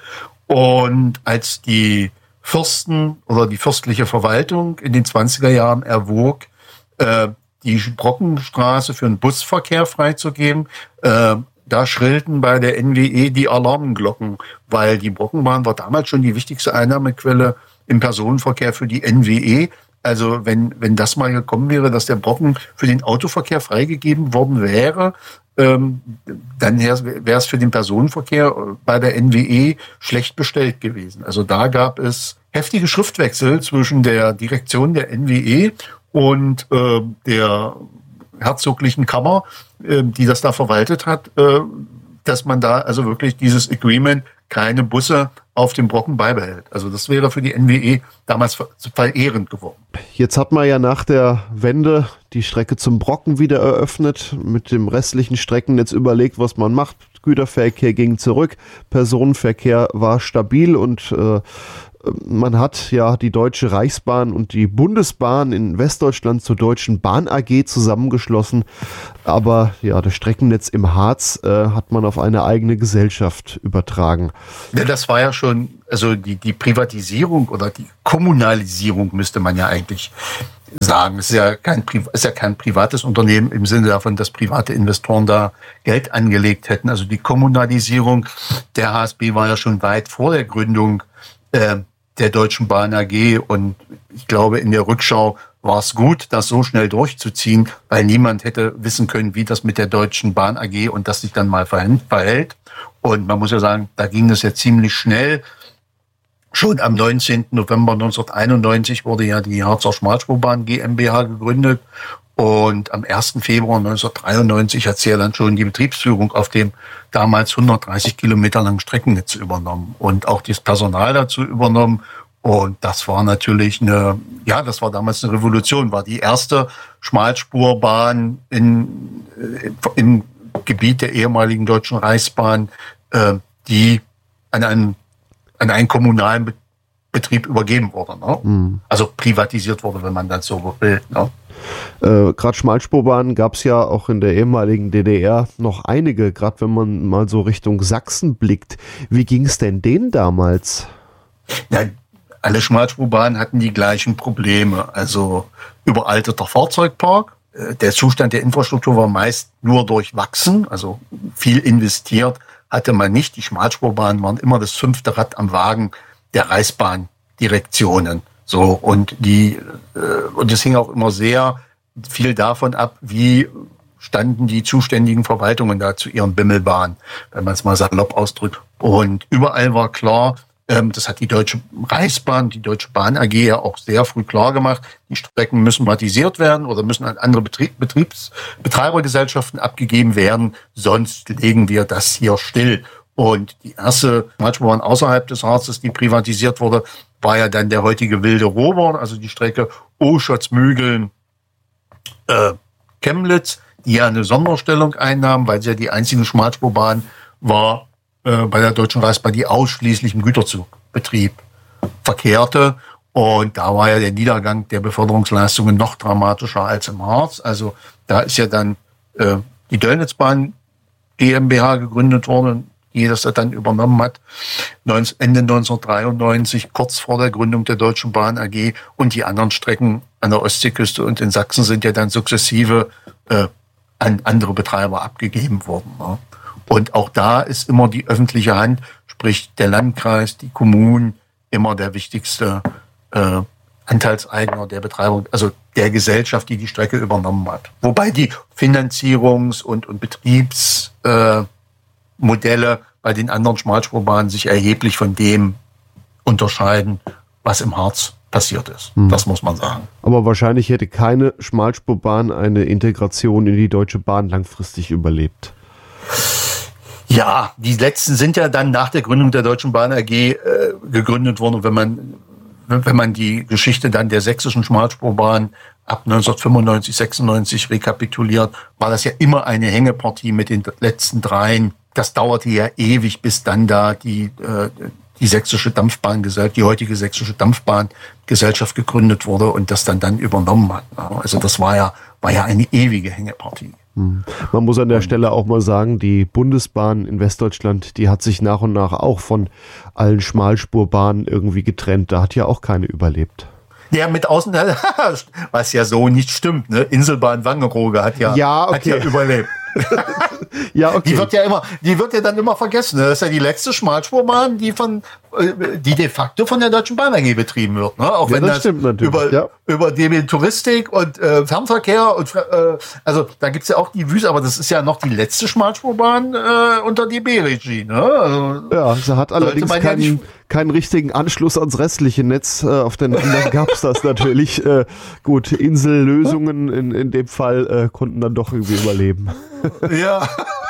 Und als die Fürsten oder die fürstliche Verwaltung in den zwanziger Jahren erwog, äh, die Brockenstraße für den Busverkehr freizugeben, äh, da schrillten bei der N W E die Alarmglocken, weil die Brockenbahn war damals schon die wichtigste Einnahmequelle im Personenverkehr für die N W E. Also wenn, wenn das mal gekommen wäre, dass der Brocken für den Autoverkehr freigegeben worden wäre, ähm, dann wäre es für den Personenverkehr bei der N W E schlecht bestellt gewesen. Also da gab es heftige Schriftwechsel zwischen der Direktion der N W E und äh, der herzoglichen Kammer, äh, die das da verwaltet hat, äh, dass man da also wirklich dieses Agreement keine Busse auf dem Brocken beibehält. Also das wäre für die N W E damals verehrend geworden. Jetzt hat man ja nach der Wende die Strecke zum Brocken wieder eröffnet, mit dem restlichen Streckennetz überlegt, was man macht. Güterverkehr ging zurück, Personenverkehr war stabil und äh, man hat ja die Deutsche Reichsbahn und die Bundesbahn in Westdeutschland zur Deutschen Bahn A G zusammengeschlossen. Aber ja, das Streckennetz im Harz äh, hat man auf eine eigene Gesellschaft übertragen. Ja, das war ja schon, also die, die Privatisierung oder die Kommunalisierung müsste man ja eigentlich sagen. Es ist ja kein, ist ja kein privates Unternehmen im Sinne davon, dass private Investoren da Geld angelegt hätten. Also die Kommunalisierung der H S B war ja schon weit vor der Gründung äh, der Deutschen Bahn A G, und ich glaube, in der Rückschau war es gut, das so schnell durchzuziehen, weil niemand hätte wissen können, wie das mit der Deutschen Bahn A G und das sich dann mal verhält. Und man muss ja sagen, da ging das ja ziemlich schnell. Schon am neunzehnten November neunzehnhunderteinundneunzig wurde ja die Harzer Schmalspurbahn GmbH gegründet. Und am ersten Februar neunzehnhundertdreiundneunzig hat sie ja dann schon die Betriebsführung auf dem damals hundertdreißig Kilometer langen Streckennetz übernommen und auch das Personal dazu übernommen. Und das war natürlich eine, ja, das war damals eine Revolution, war die erste Schmalspurbahn in, im Gebiet der ehemaligen Deutschen Reichsbahn, äh, die an einen, an einen kommunalen Betrieb übergeben wurde. Ne? Mhm. Also privatisiert wurde, wenn man das so will. Ne? Äh, gerade Schmalspurbahnen gab es ja auch in der ehemaligen D D R noch einige, gerade wenn man mal so Richtung Sachsen blickt. Wie ging es denn denen damals? Ja, alle Schmalspurbahnen hatten die gleichen Probleme. Also überalterter Fahrzeugpark. Der Zustand der Infrastruktur war meist nur durchwachsen. Also viel investiert hatte man nicht. Die Schmalspurbahnen waren immer das fünfte Rad am Wagen der Reichsbahndirektionen. So, und die, und es hing auch immer sehr viel davon ab, wie standen die zuständigen Verwaltungen da zu ihren Bimmelbahnen, wenn man es mal salopp ausdrückt. Und überall war klar, das hat die Deutsche Reichsbahn, die Deutsche Bahn A G ja auch sehr früh klar gemacht, die Strecken müssen privatisiert werden oder müssen an andere Betrieb, Betriebs, Betreibergesellschaften abgegeben werden, sonst legen wir das hier still. Und die erste Schmalspurbahn außerhalb des Harzes, die privatisiert wurde, war ja dann der heutige Wilde Robert, also die Strecke Oschatz-Mügeln, äh, Chemnitz, die ja eine Sonderstellung einnahm, weil sie ja die einzige Schmalspurbahn war äh, bei der Deutschen Reichsbahn, die ausschließlich im Güterzugbetrieb verkehrte. Und da war ja der Niedergang der Beförderungsleistungen noch dramatischer als im Harz. Also da ist ja dann äh, die Döllnitzbahn GmbH gegründet worden, die das dann übernommen hat, Ende neunzehnhundertdreiundneunzig, kurz vor der Gründung der Deutschen Bahn A G. Und die anderen Strecken an der Ostseeküste und in Sachsen sind ja dann sukzessive äh, an andere Betreiber abgegeben worden. Ne? Und auch da ist immer die öffentliche Hand, sprich der Landkreis, die Kommunen, immer der wichtigste äh, Anteilseigner der Betreibung, also der Gesellschaft, die die Strecke übernommen hat. Wobei die Finanzierungs- und, und Betriebs äh, Modelle bei den anderen Schmalspurbahnen sich erheblich von dem unterscheiden, was im Harz passiert ist. Hm. Das muss man sagen. Aber wahrscheinlich hätte keine Schmalspurbahn eine Integration in die Deutsche Bahn langfristig überlebt. Ja, die letzten sind ja dann nach der Gründung der Deutschen Bahn A G äh, gegründet worden. Und wenn man, wenn man die Geschichte dann der sächsischen Schmalspurbahn ab neunzehnhundertfünfundneunzig, sechsundneunzig rekapituliert, war das ja immer eine Hängepartie mit den letzten dreien. Das dauerte ja ewig, bis dann da die, äh, die sächsische Dampfbahngesellschaft, die heutige sächsische Dampfbahngesellschaft gegründet wurde und das dann dann übernommen hat. Also das war ja, war ja eine ewige Hängepartie. Man muss an der Stelle auch mal sagen, die Bundesbahn in Westdeutschland, die hat sich nach und nach auch von allen Schmalspurbahnen irgendwie getrennt. Da hat ja auch keine überlebt. Ja, mit Außen, was ja so nicht stimmt, ne? Inselbahn Wangerooge hat ja, ja, okay. hat ja überlebt. Ja, okay. Die wird ja immer, die wird ja dann immer vergessen. Das ist ja die letzte Schmalspurbahn, die von, die de facto von der Deutschen Bahn A G betrieben wird. Ne? Auch ja, wenn das, das stimmt natürlich. über, ja. über die Touristik und äh, Fernverkehr und äh, also da gibt's ja auch die Wüste, aber das ist ja noch die letzte Schmalspurbahn äh, unter D B-Regie. Ne? Also, ja, sie hat allerdings keinen, ja keinen richtigen Anschluss ans restliche Netz. Äh, auf den anderen gab's das natürlich. Äh, gut, Insellösungen in, in dem Fall äh, konnten dann doch irgendwie überleben. Ja.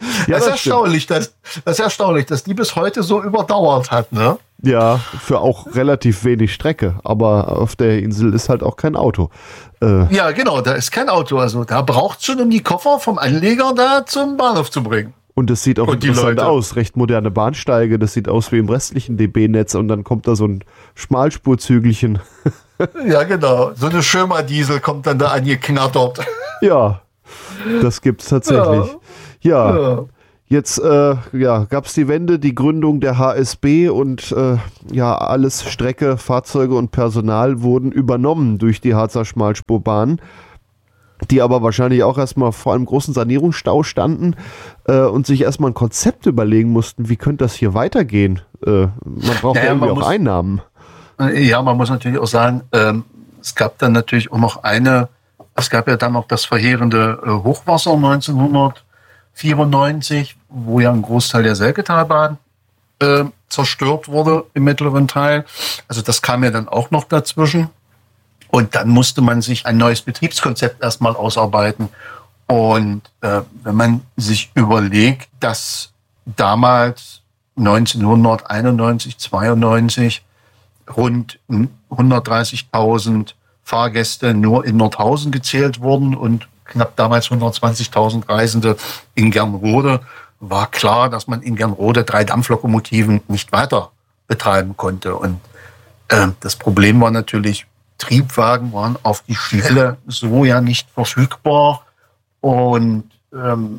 Ja, das, das ist erstaunlich, dass, das ist erstaunlich, dass die bis heute so überdauert hat, ne? Ja, für auch relativ wenig Strecke, aber auf der Insel ist halt auch kein Auto. Äh, ja, genau, da ist kein Auto, also da braucht es schon, um die Koffer vom Anleger da zum Bahnhof zu bringen. Und das sieht auch und interessant aus, recht moderne Bahnsteige, das sieht aus wie im restlichen D B-Netz und dann kommt da so ein Schmalspurzügelchen. Ja, genau, so eine Schirmer-Diesel kommt dann da angeknattert. Ja, das gibt's tatsächlich. Ja, ja. ja. Jetzt äh, ja, gab es die Wende, die Gründung der H S B und äh, ja, alles Strecke, Fahrzeuge und Personal wurden übernommen durch die Harzer Schmalspurbahn, die aber wahrscheinlich auch erstmal vor einem großen Sanierungsstau standen äh, und sich erstmal ein Konzept überlegen mussten, wie könnte das hier weitergehen? Äh, man braucht naja, ja irgendwie auch muss, Einnahmen. Ja, man muss natürlich auch sagen, ähm, es gab dann natürlich auch noch eine, es gab ja dann noch das verheerende äh, Hochwasser neunzehnhundertvierundneunzig, wo ja ein Großteil der Selketalbahn äh, zerstört wurde im mittleren Teil. Also das kam ja dann auch noch dazwischen. Und dann musste man sich ein neues Betriebskonzept erstmal ausarbeiten. Und äh, wenn man sich überlegt, dass damals neunzehnhunderteinundneunzig, zweiundneunzig rund hundertdreißigtausend Fahrgäste nur in Nordhausen gezählt wurden und knapp damals hundertzwanzigtausend Reisende in Gernrode, war klar, dass man in Gernrode drei Dampflokomotiven nicht weiter betreiben konnte. Und äh, das Problem war natürlich, Triebwagen waren auf die Schnelle so ja nicht verfügbar. Und ähm,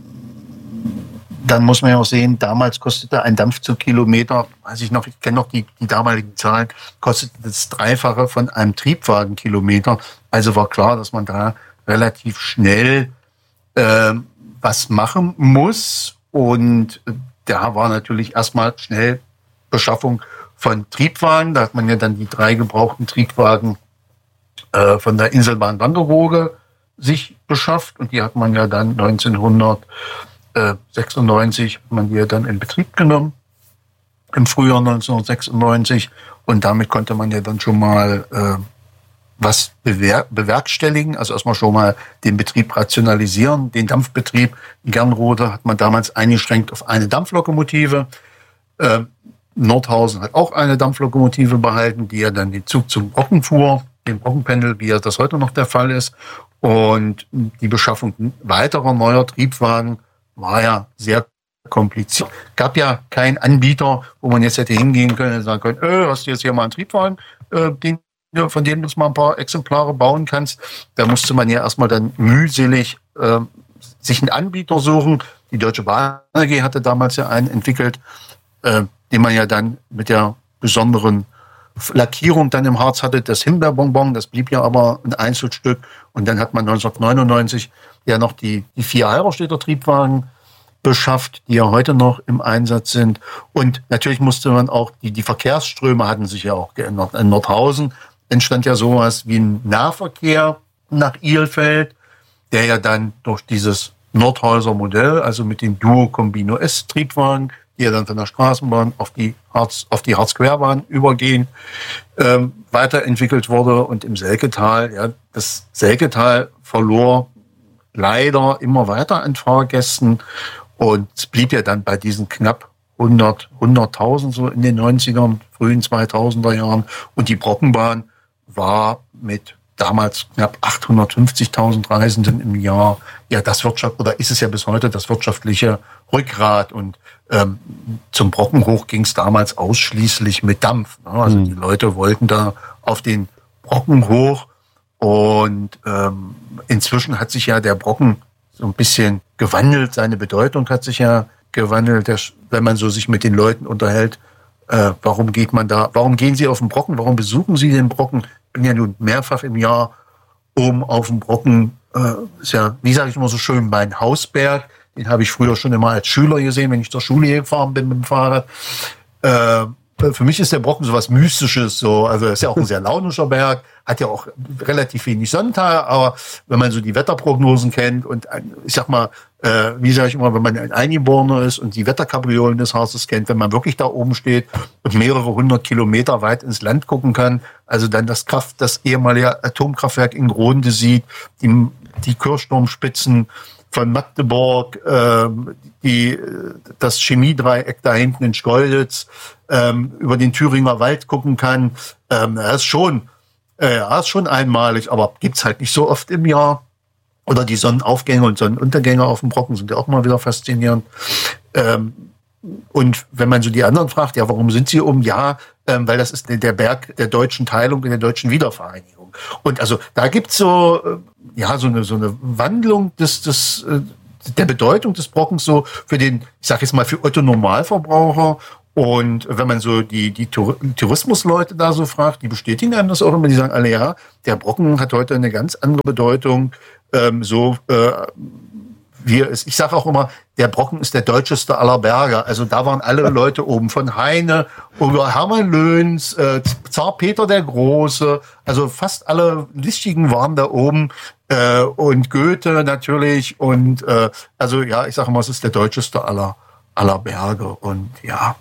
dann muss man ja auch sehen, damals kostete ein Dampfzugkilometer, weiß ich noch, ich kenne noch die, die damaligen Zahlen, kostete das Dreifache von einem Triebwagenkilometer. Also war klar, dass man da relativ schnell äh, was machen muss. Und da war natürlich erstmal schnell Beschaffung von Triebwagen. Da hat man ja dann die drei gebrauchten Triebwagen äh, von der Inselbahn Wangerooge sich beschafft. Und die hat man ja dann neunzehnhundertsechsundneunzig hat man die ja dann in Betrieb genommen. Im Frühjahr neunzehnhundertsechsundneunzig. Und damit konnte man ja dann schon mal äh, was bewer- bewerkstelligen, also erstmal schon mal den Betrieb rationalisieren. Den Dampfbetrieb in Gernrode hat man damals eingeschränkt auf eine Dampflokomotive. Äh, Nordhausen hat auch eine Dampflokomotive behalten, die ja dann den Zug zum Brocken fuhr, den Brockenpendel, wie ja das heute noch der Fall ist. Und die Beschaffung weiterer neuer Triebwagen war ja sehr kompliziert. Gab ja keinen Anbieter, wo man jetzt hätte hingehen können und sagen können, äh, hast du jetzt hier mal einen Triebwagen, äh, den von denen du mal ein paar Exemplare bauen kannst. Da musste man ja erstmal dann mühselig äh, sich einen Anbieter suchen. Die Deutsche Bahn A G hatte damals ja einen entwickelt, äh, den man ja dann mit der besonderen Lackierung dann im Harz hatte, das Himbeerbonbon, das blieb ja aber ein Einzelstück. Und dann hat man neunzehnhundertneunundneunzig ja noch die, die vier Halberstädter Triebwagen beschafft, die ja heute noch im Einsatz sind. Und natürlich musste man auch, die, die Verkehrsströme hatten sich ja auch geändert. In Nordhausen entstand ja sowas wie ein Nahverkehr nach Ilfeld, der ja dann durch dieses Nordhäuser Modell, also mit den Duo-Combino-S-Triebwagen, die ja dann von der Straßenbahn auf die Harz, auf die Harzquerbahn übergehen, ähm, weiterentwickelt wurde. Und im Selketal, ja, das Selketal verlor leider immer weiter an Fahrgästen und es blieb ja dann bei diesen knapp hundert, hunderttausend so in den neunzigern, frühen zweitausender Jahren. Und die Brockenbahn war mit damals knapp achthundertfünfzigtausend Reisenden im Jahr ja das Wirtschaft, oder ist es ja bis heute das wirtschaftliche Rückgrat. Und ähm, zum Brocken hoch ging es damals ausschließlich mit Dampf. Ne? Also mhm. die Leute wollten da auf den Brocken hoch. Und ähm, inzwischen hat sich ja der Brocken so ein bisschen gewandelt. Seine Bedeutung hat sich ja gewandelt. Der, wenn man so sich mit den Leuten unterhält, äh, warum geht man da, warum gehen sie auf den Brocken, warum besuchen sie den Brocken? Ich bin ja nun mehrfach im Jahr oben auf dem Brocken. Äh, ist ja, wie sage ich immer so schön, mein Hausberg. Den habe ich früher schon immer als Schüler gesehen, wenn ich zur Schule gefahren bin mit dem Fahrrad. Äh, Für mich ist der Brocken so was Mystisches, so. Also, es ist ja auch ein sehr launischer Berg, hat ja auch relativ wenig Sonnentage, aber wenn man so die Wetterprognosen kennt und, ich sag mal, äh, wie sage ich immer, wenn man ein Eingeborener ist und die Wetterkapriolen des Harzes kennt, wenn man wirklich da oben steht und mehrere hundert Kilometer weit ins Land gucken kann, also dann das Kraft, das ehemalige Atomkraftwerk in Gronde sieht, die, die Kirchturmspitzen von Magdeburg, ähm, die, das Chemiedreieck da hinten in Schkeuditz, ähm, über den Thüringer Wald gucken kann. Ähm, das ist schon, äh, das ist schon einmalig, aber gibt's halt nicht so oft im Jahr. Oder die Sonnenaufgänge und Sonnenuntergänge auf dem Brocken sind ja auch mal wieder faszinierend. Ähm, und wenn man so die anderen fragt, ja, warum sind sie oben? Ja, ähm, weil das ist der Berg der deutschen Teilung, der deutschen Wiedervereinigung. Und also da gibt's so, äh, ja, so eine, so eine Wandlung des, des, äh, der Bedeutung des Brockens so für den, ich sag jetzt mal, für Otto Normalverbraucher. Und wenn man so die, die Tour- Tourismusleute da so fragt, die bestätigen einem das auch immer, die sagen alle, ja, der Brocken hat heute eine ganz andere Bedeutung, ähm, so, äh, wie es, ich sage auch immer, der Brocken ist der deutscheste aller Berge. Also da waren alle Leute oben, von Heine über Hermann Löns, äh, Zar Peter der Große, also fast alle Wichtigen waren da oben, äh, und Goethe natürlich und äh, also ja, ich sage immer, es ist der deutscheste aller aller Berge und ja.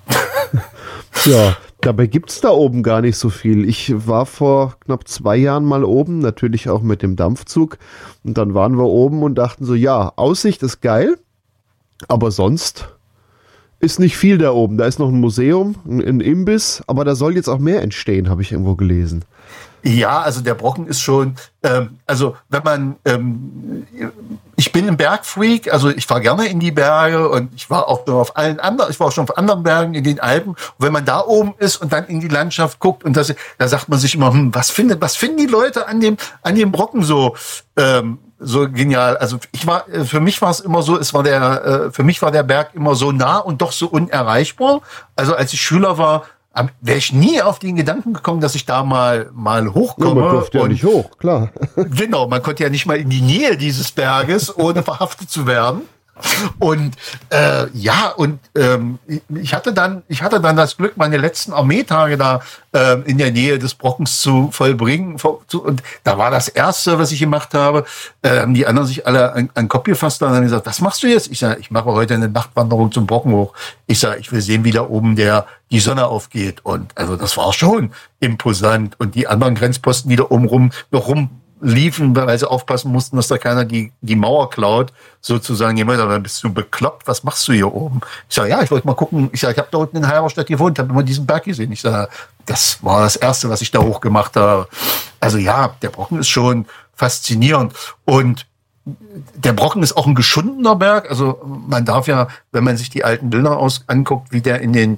Ja, dabei gibt's da oben gar nicht so viel. Ich war vor knapp zwei Jahren mal oben, natürlich auch mit dem Dampfzug. Und dann waren wir oben und dachten so, ja, Aussicht ist geil, aber sonst ist nicht viel da oben. Da ist noch ein Museum, ein, ein Imbiss, aber da soll jetzt auch mehr entstehen, habe ich irgendwo gelesen. Ja, also der Brocken ist schon, ähm, also wenn man, ähm, ich bin ein Bergfreak, also ich fahre gerne in die Berge und ich war auch schon auf allen anderen, ich war auch schon auf anderen Bergen in den Alpen. Und wenn man da oben ist und dann in die Landschaft guckt und das, da sagt man sich immer, hm, was findet, was finden die Leute an dem, an dem Brocken so, ähm, so genial. Also ich war, für mich war es immer so, es war der, für mich war der Berg immer so nah und doch so unerreichbar. Also als ich Schüler war, wäre ich nie auf den Gedanken gekommen, dass ich da mal mal hochkomme. Ja, man durfte ja nicht hoch, klar. Genau, man konnte ja nicht mal in die Nähe dieses Berges, ohne verhaftet zu werden. Und äh, ja, und ähm, ich hatte dann, ich hatte dann das Glück, meine letzten Armeetage da äh, in der Nähe des Brockens zu vollbringen. Und da war das Erste, was ich gemacht habe. Äh, haben die anderen sich alle an, an den Kopf gefasst und haben gesagt, was machst du jetzt? Ich sage, ich mache heute eine Nachtwanderung zum Brocken hoch. Ich sage, ich will sehen, wie da oben der die Sonne aufgeht. Und also das war schon imposant. Und die anderen Grenzposten, die da oben rum noch rum liefen, weil sie aufpassen mussten, dass da keiner die, die Mauer klaut, sozusagen. Jemand, dann bist du bekloppt, was machst du hier oben? Ich sage, ja, ich wollte mal gucken. Ich sage, ich habe da unten in Halberstadt gewohnt, habe immer diesen Berg gesehen. Ich sage, das war das Erste, was ich da hochgemacht habe. Also ja, der Brocken ist schon faszinierend. Und der Brocken ist auch ein geschundener Berg. Also man darf ja, wenn man sich die alten Bilder aus, anguckt, wie der in den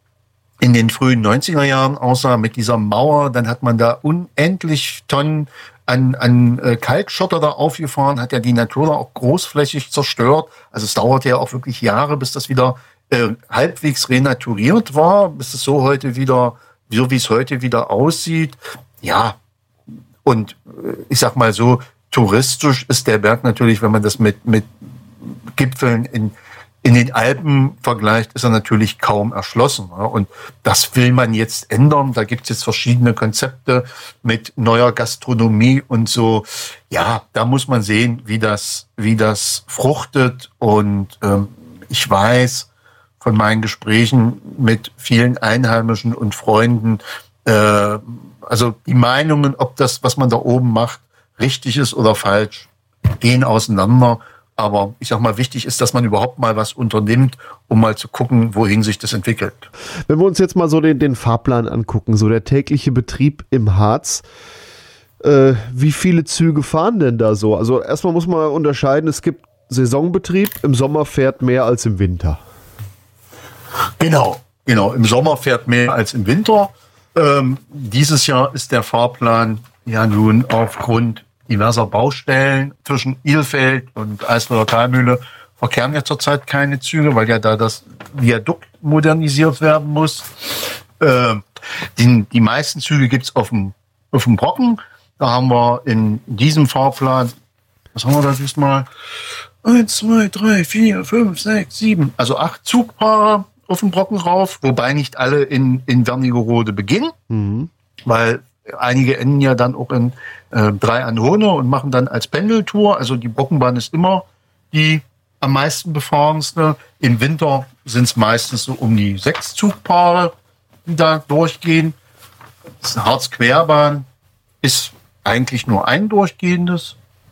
in den frühen neunziger Jahren aussah, mit dieser Mauer, dann hat man da unendlich Tonnen an, an äh, Kalkschotter da aufgefahren, hat ja die Natur da auch großflächig zerstört. Also es dauerte ja auch wirklich Jahre, bis das wieder äh, halbwegs renaturiert war, bis es so heute wieder, so wie es heute wieder aussieht. Ja, und äh, ich sag mal so, touristisch ist der Berg natürlich, wenn man das mit, mit Gipfeln in In den Alpen vergleicht, ist er natürlich kaum erschlossen. Und das will man jetzt ändern. Da gibt es jetzt verschiedene Konzepte mit neuer Gastronomie und so. Ja, da muss man sehen, wie das, wie das fruchtet. Und ähm, ich weiß von meinen Gesprächen mit vielen Einheimischen und Freunden, äh, also die Meinungen, ob das, was man da oben macht, richtig ist oder falsch, gehen auseinander. Aber ich sag mal, wichtig ist, dass man überhaupt mal was unternimmt, um mal zu gucken, wohin sich das entwickelt. Wenn wir uns jetzt mal so den, den Fahrplan angucken, so der tägliche Betrieb im Harz, äh, wie viele Züge fahren denn da so? Also erstmal muss man unterscheiden, es gibt Saisonbetrieb, im Sommer fährt mehr als im Winter. Genau, genau. Im Sommer fährt mehr als im Winter. Ähm, dieses Jahr ist der Fahrplan ja nun aufgrund diverser Baustellen zwischen Ilfeld und Eisler Talmühle verkehren ja zurzeit keine Züge, weil ja da das Viadukt modernisiert werden muss. Äh, die, die meisten Züge gibt's auf dem, auf dem Brocken. Da haben wir in diesem Fahrplan, was haben wir da diesmal? Eins, zwei, drei, vier, fünf, sechs, sieben, also acht Zugpaare auf dem Brocken rauf, wobei nicht alle in, in Wernigerode beginnen, mhm. weil einige enden ja dann auch in äh, drei an Hohne und machen dann als Pendeltour. Also die Brockenbahn ist immer die am meisten befahrenste. Im Winter sind es meistens so um die sechs Zugpaare, die da durchgehen. Das ist eine Harzquerbahn, ist eigentlich nur ein durchgehendes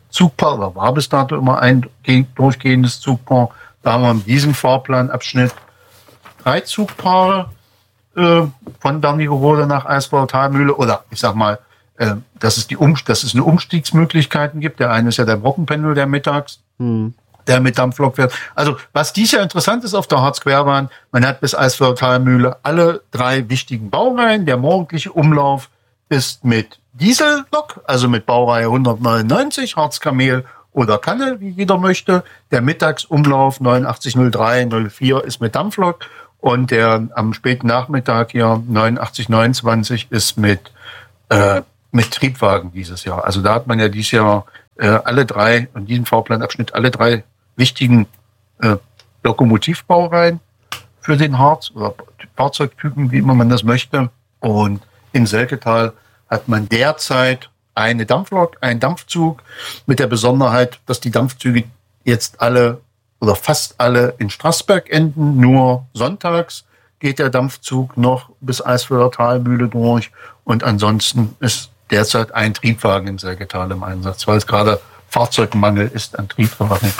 Zugpaar, oder war bis dato immer ein durchgehendes Zugpaar. Da haben wir in diesem Fahrplanabschnitt drei Zugpaare äh, von Wernigerode nach Eisweiler-Talmühle, oder ich sag mal, äh, dass, es die um, dass es eine Umstiegsmöglichkeiten gibt. Der eine ist ja der Brockenpendel, der mittags, hm. der mit Dampflok fährt. Also was dies Jahr interessant ist auf der Harzquerbahn, man hat bis Eisweiler-Talmühle alle drei wichtigen Baureihen. Der morgendliche Umlauf ist mit Diesellok, also mit Baureihe hundertneunundneunzig, Harzkamel oder Kanne, wie jeder möchte. Der Mittagsumlauf neunundachtzig null drei null vier ist mit Dampflok und der am späten Nachmittag hier neunundachtzig neunundzwanzig ist mit, äh, mit Triebwagen dieses Jahr. Also da hat man ja dieses Jahr äh, alle drei, in diesem Fahrplanabschnitt, alle drei wichtigen äh, Lokomotivbaureihen für den Harz oder Fahrzeugtypen, wie immer man das möchte. Und im Selketal hat man derzeit eine Dampflok, einen Dampfzug mit der Besonderheit, dass die Dampfzüge jetzt alle oder fast alle in Straßberg enden. Nur sonntags geht der Dampfzug noch bis Eisweiler-Talmühle durch und ansonsten ist derzeit ein Triebwagen im Selketal im Einsatz, weil es gerade Fahrzeugmangel ist an Triebwagen.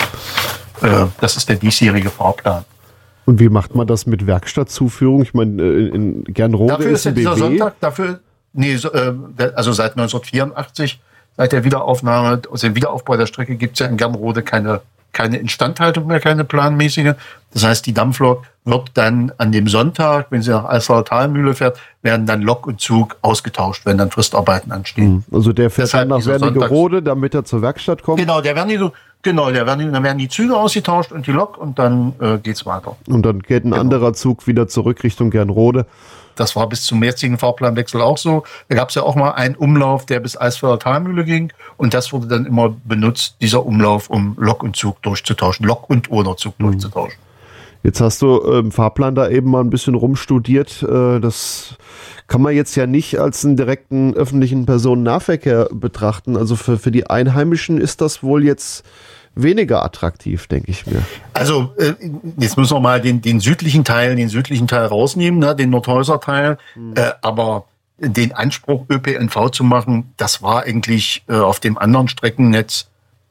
Äh, das ist der diesjährige Fahrplan. Und wie macht man das mit Werkstattzuführung? Ich meine, in Gernrode dafür ist ein dieser B W. Sonntag, dafür, nee, also seit neunzehnhundertvierundachtzig, seit der Wiederaufnahme, aus dem Wiederaufbau der Strecke gibt es ja in Gernrode keine, keine Instandhaltung mehr, keine planmäßige. Das heißt, die Dampflok wird dann an dem Sonntag, wenn sie nach Eisweiler-Talmühle fährt, werden dann Lok und Zug ausgetauscht, wenn dann Fristarbeiten anstehen. Also der fährt Deshalb dann nach dieser Wernigerode, damit er zur Werkstatt kommt? Genau, der Wernigerode. Genau, der werden, dann werden die Züge ausgetauscht und die Lok und dann äh, geht's weiter. Und dann geht ein genau. anderer Zug wieder zurück Richtung Gernrode. Das war bis zum jetzigen Fahrplanwechsel auch so. Da gab es ja auch mal einen Umlauf, der bis Eisweiler-Talmühle ging. Und das wurde dann immer benutzt, dieser Umlauf, um Lok und Zug durchzutauschen. Lok und oder Zug mhm. durchzutauschen. Jetzt hast du im ähm, Fahrplan da eben mal ein bisschen rumstudiert. Äh, das kann man jetzt ja nicht als einen direkten öffentlichen Personennahverkehr betrachten. Also für, für die Einheimischen ist das wohl jetzt weniger attraktiv, denke ich mir. Also äh, jetzt müssen wir mal den, den südlichen Teil, den südlichen Teil rausnehmen, ne, den Nordhäuser Teil. Mhm. Äh, aber den Anspruch, Ö P N V zu machen, das war eigentlich äh, auf dem anderen Streckennetz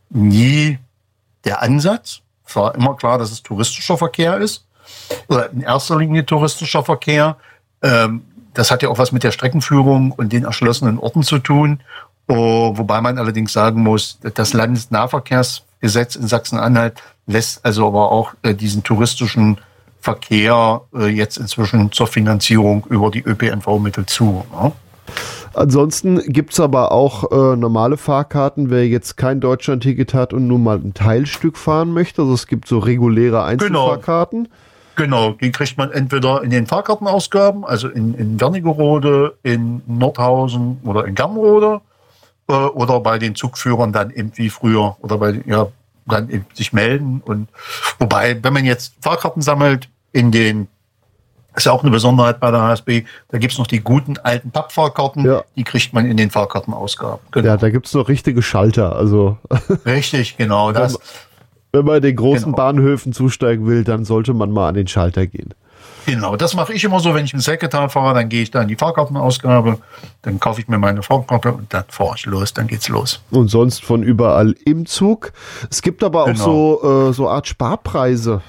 nie der Ansatz. Es war immer klar, dass es touristischer Verkehr ist. Oder in erster Linie touristischer Verkehr. Ähm, das hat ja auch was mit der Streckenführung und den erschlossenen Orten zu tun. Oh, wobei man allerdings sagen muss, das Landesnahverkehrsgesetz in Sachsen-Anhalt lässt also aber auch äh, diesen touristischen Verkehr äh, jetzt inzwischen zur Finanzierung über die Ö P N V-Mittel zu. Ne? Ansonsten gibt es aber auch äh, normale Fahrkarten, wer jetzt kein Deutschlandticket hat und nur mal ein Teilstück fahren möchte. Also es gibt so reguläre Einzelfahrkarten. Genau, genau. Die kriegt man entweder in den Fahrkartenausgaben, also in, in Wernigerode, in Nordhausen oder in Gernrode, äh, oder bei den Zugführern dann eben wie früher oder bei ja dann eben sich melden. Und wobei, wenn man jetzt Fahrkarten sammelt in den ist ja auch eine Besonderheit bei der H S B. Da gibt's noch die guten alten Pappfahrkarten, ja. Die kriegt man in den Fahrkartenausgaben. Genau. Ja, da gibt's noch richtige Schalter. Also richtig, genau. Das, wenn man in den großen genau. Bahnhöfen zusteigen will, dann sollte man mal an den Schalter gehen. Genau, das mache ich immer so, wenn ich im Selketal fahre, dann gehe ich da in die Fahrkartenausgabe, dann kaufe ich mir meine Fahrkarte und dann fahre ich los, dann geht's los. Und sonst von überall im Zug. Es gibt aber auch genau. so äh, so Art Sparpreise.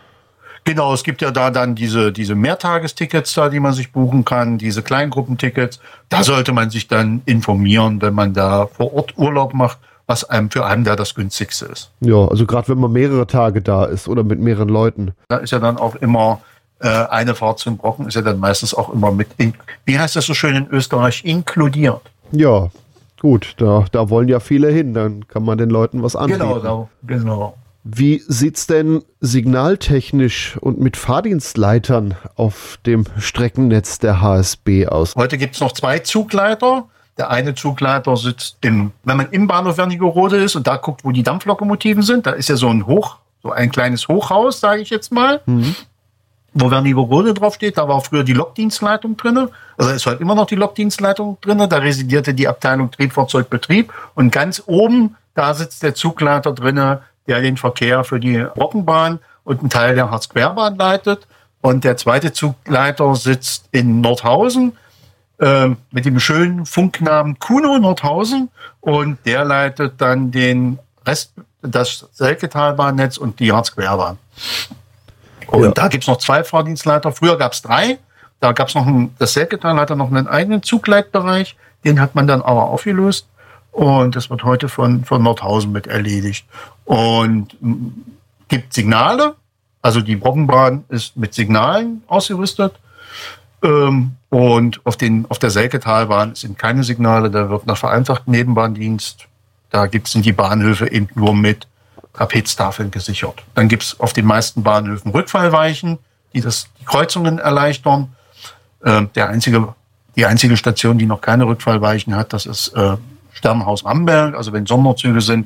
Genau, es gibt ja da dann diese, diese Mehrtagestickets da, die man sich buchen kann, diese Kleingruppentickets. Da sollte man sich dann informieren, wenn man da vor Ort Urlaub macht, was einem für einen da das günstigste ist. Ja, also gerade wenn man mehrere Tage da ist oder mit mehreren Leuten. Da ist ja dann auch immer äh, eine Fahrt zum Brocken, ist ja dann meistens auch immer mit, in, wie heißt das so schön in Österreich, inkludiert. Ja, gut, da, da wollen ja viele hin, dann kann man den Leuten was anbieten. Genau, da, genau. Wie sieht's denn signaltechnisch und mit Fahrdienstleitern auf dem Streckennetz der H S B aus? Heute gibt's noch zwei Zugleiter. Der eine Zugleiter sitzt im, wenn man im Bahnhof Wernigerode ist und da guckt, wo die Dampflokomotiven sind, da ist ja so ein Hoch, so ein kleines Hochhaus, sage ich jetzt mal, mhm. wo Wernigerode draufsteht. Da war früher die Lokdienstleitung drinne, also ist heute immer noch die Lokdienstleitung drinne. Da residierte die Abteilung Triebfahrzeugbetrieb und ganz oben, da sitzt der Zugleiter drinne, der den Verkehr für die Brockenbahn und einen Teil der Harzquerbahn leitet. Und der zweite Zugleiter sitzt in Nordhausen. äh, mit dem schönen Funknamen Kuno Nordhausen, und der leitet dann den Rest, das Selketalbahnnetz und die Harzquerbahn. Und ja. da gibt's noch zwei Fahrdienstleiter. Früher gab's drei. Da gab's noch ein, das Selketal hatte noch einen eigenen Zugleitbereich. Den hat man dann aber aufgelöst. Und das wird heute von, von Nordhausen mit erledigt. Und m, gibt Signale. Also die Brockenbahn ist mit Signalen ausgerüstet. Ähm, und auf, den, auf der Selketalbahn sind keine Signale. Da wird nach vereinfachten Nebenbahndienst. Da gibt's in die Bahnhöfe eben nur mit Trapeztafeln gesichert. Dann gibt's auf den meisten Bahnhöfen Rückfallweichen, die das, die Kreuzungen erleichtern. Äh, der einzige, die einzige Station, die noch keine Rückfallweichen hat, das ist äh, Sternhaus Amberg. Also wenn Sonderzüge sind,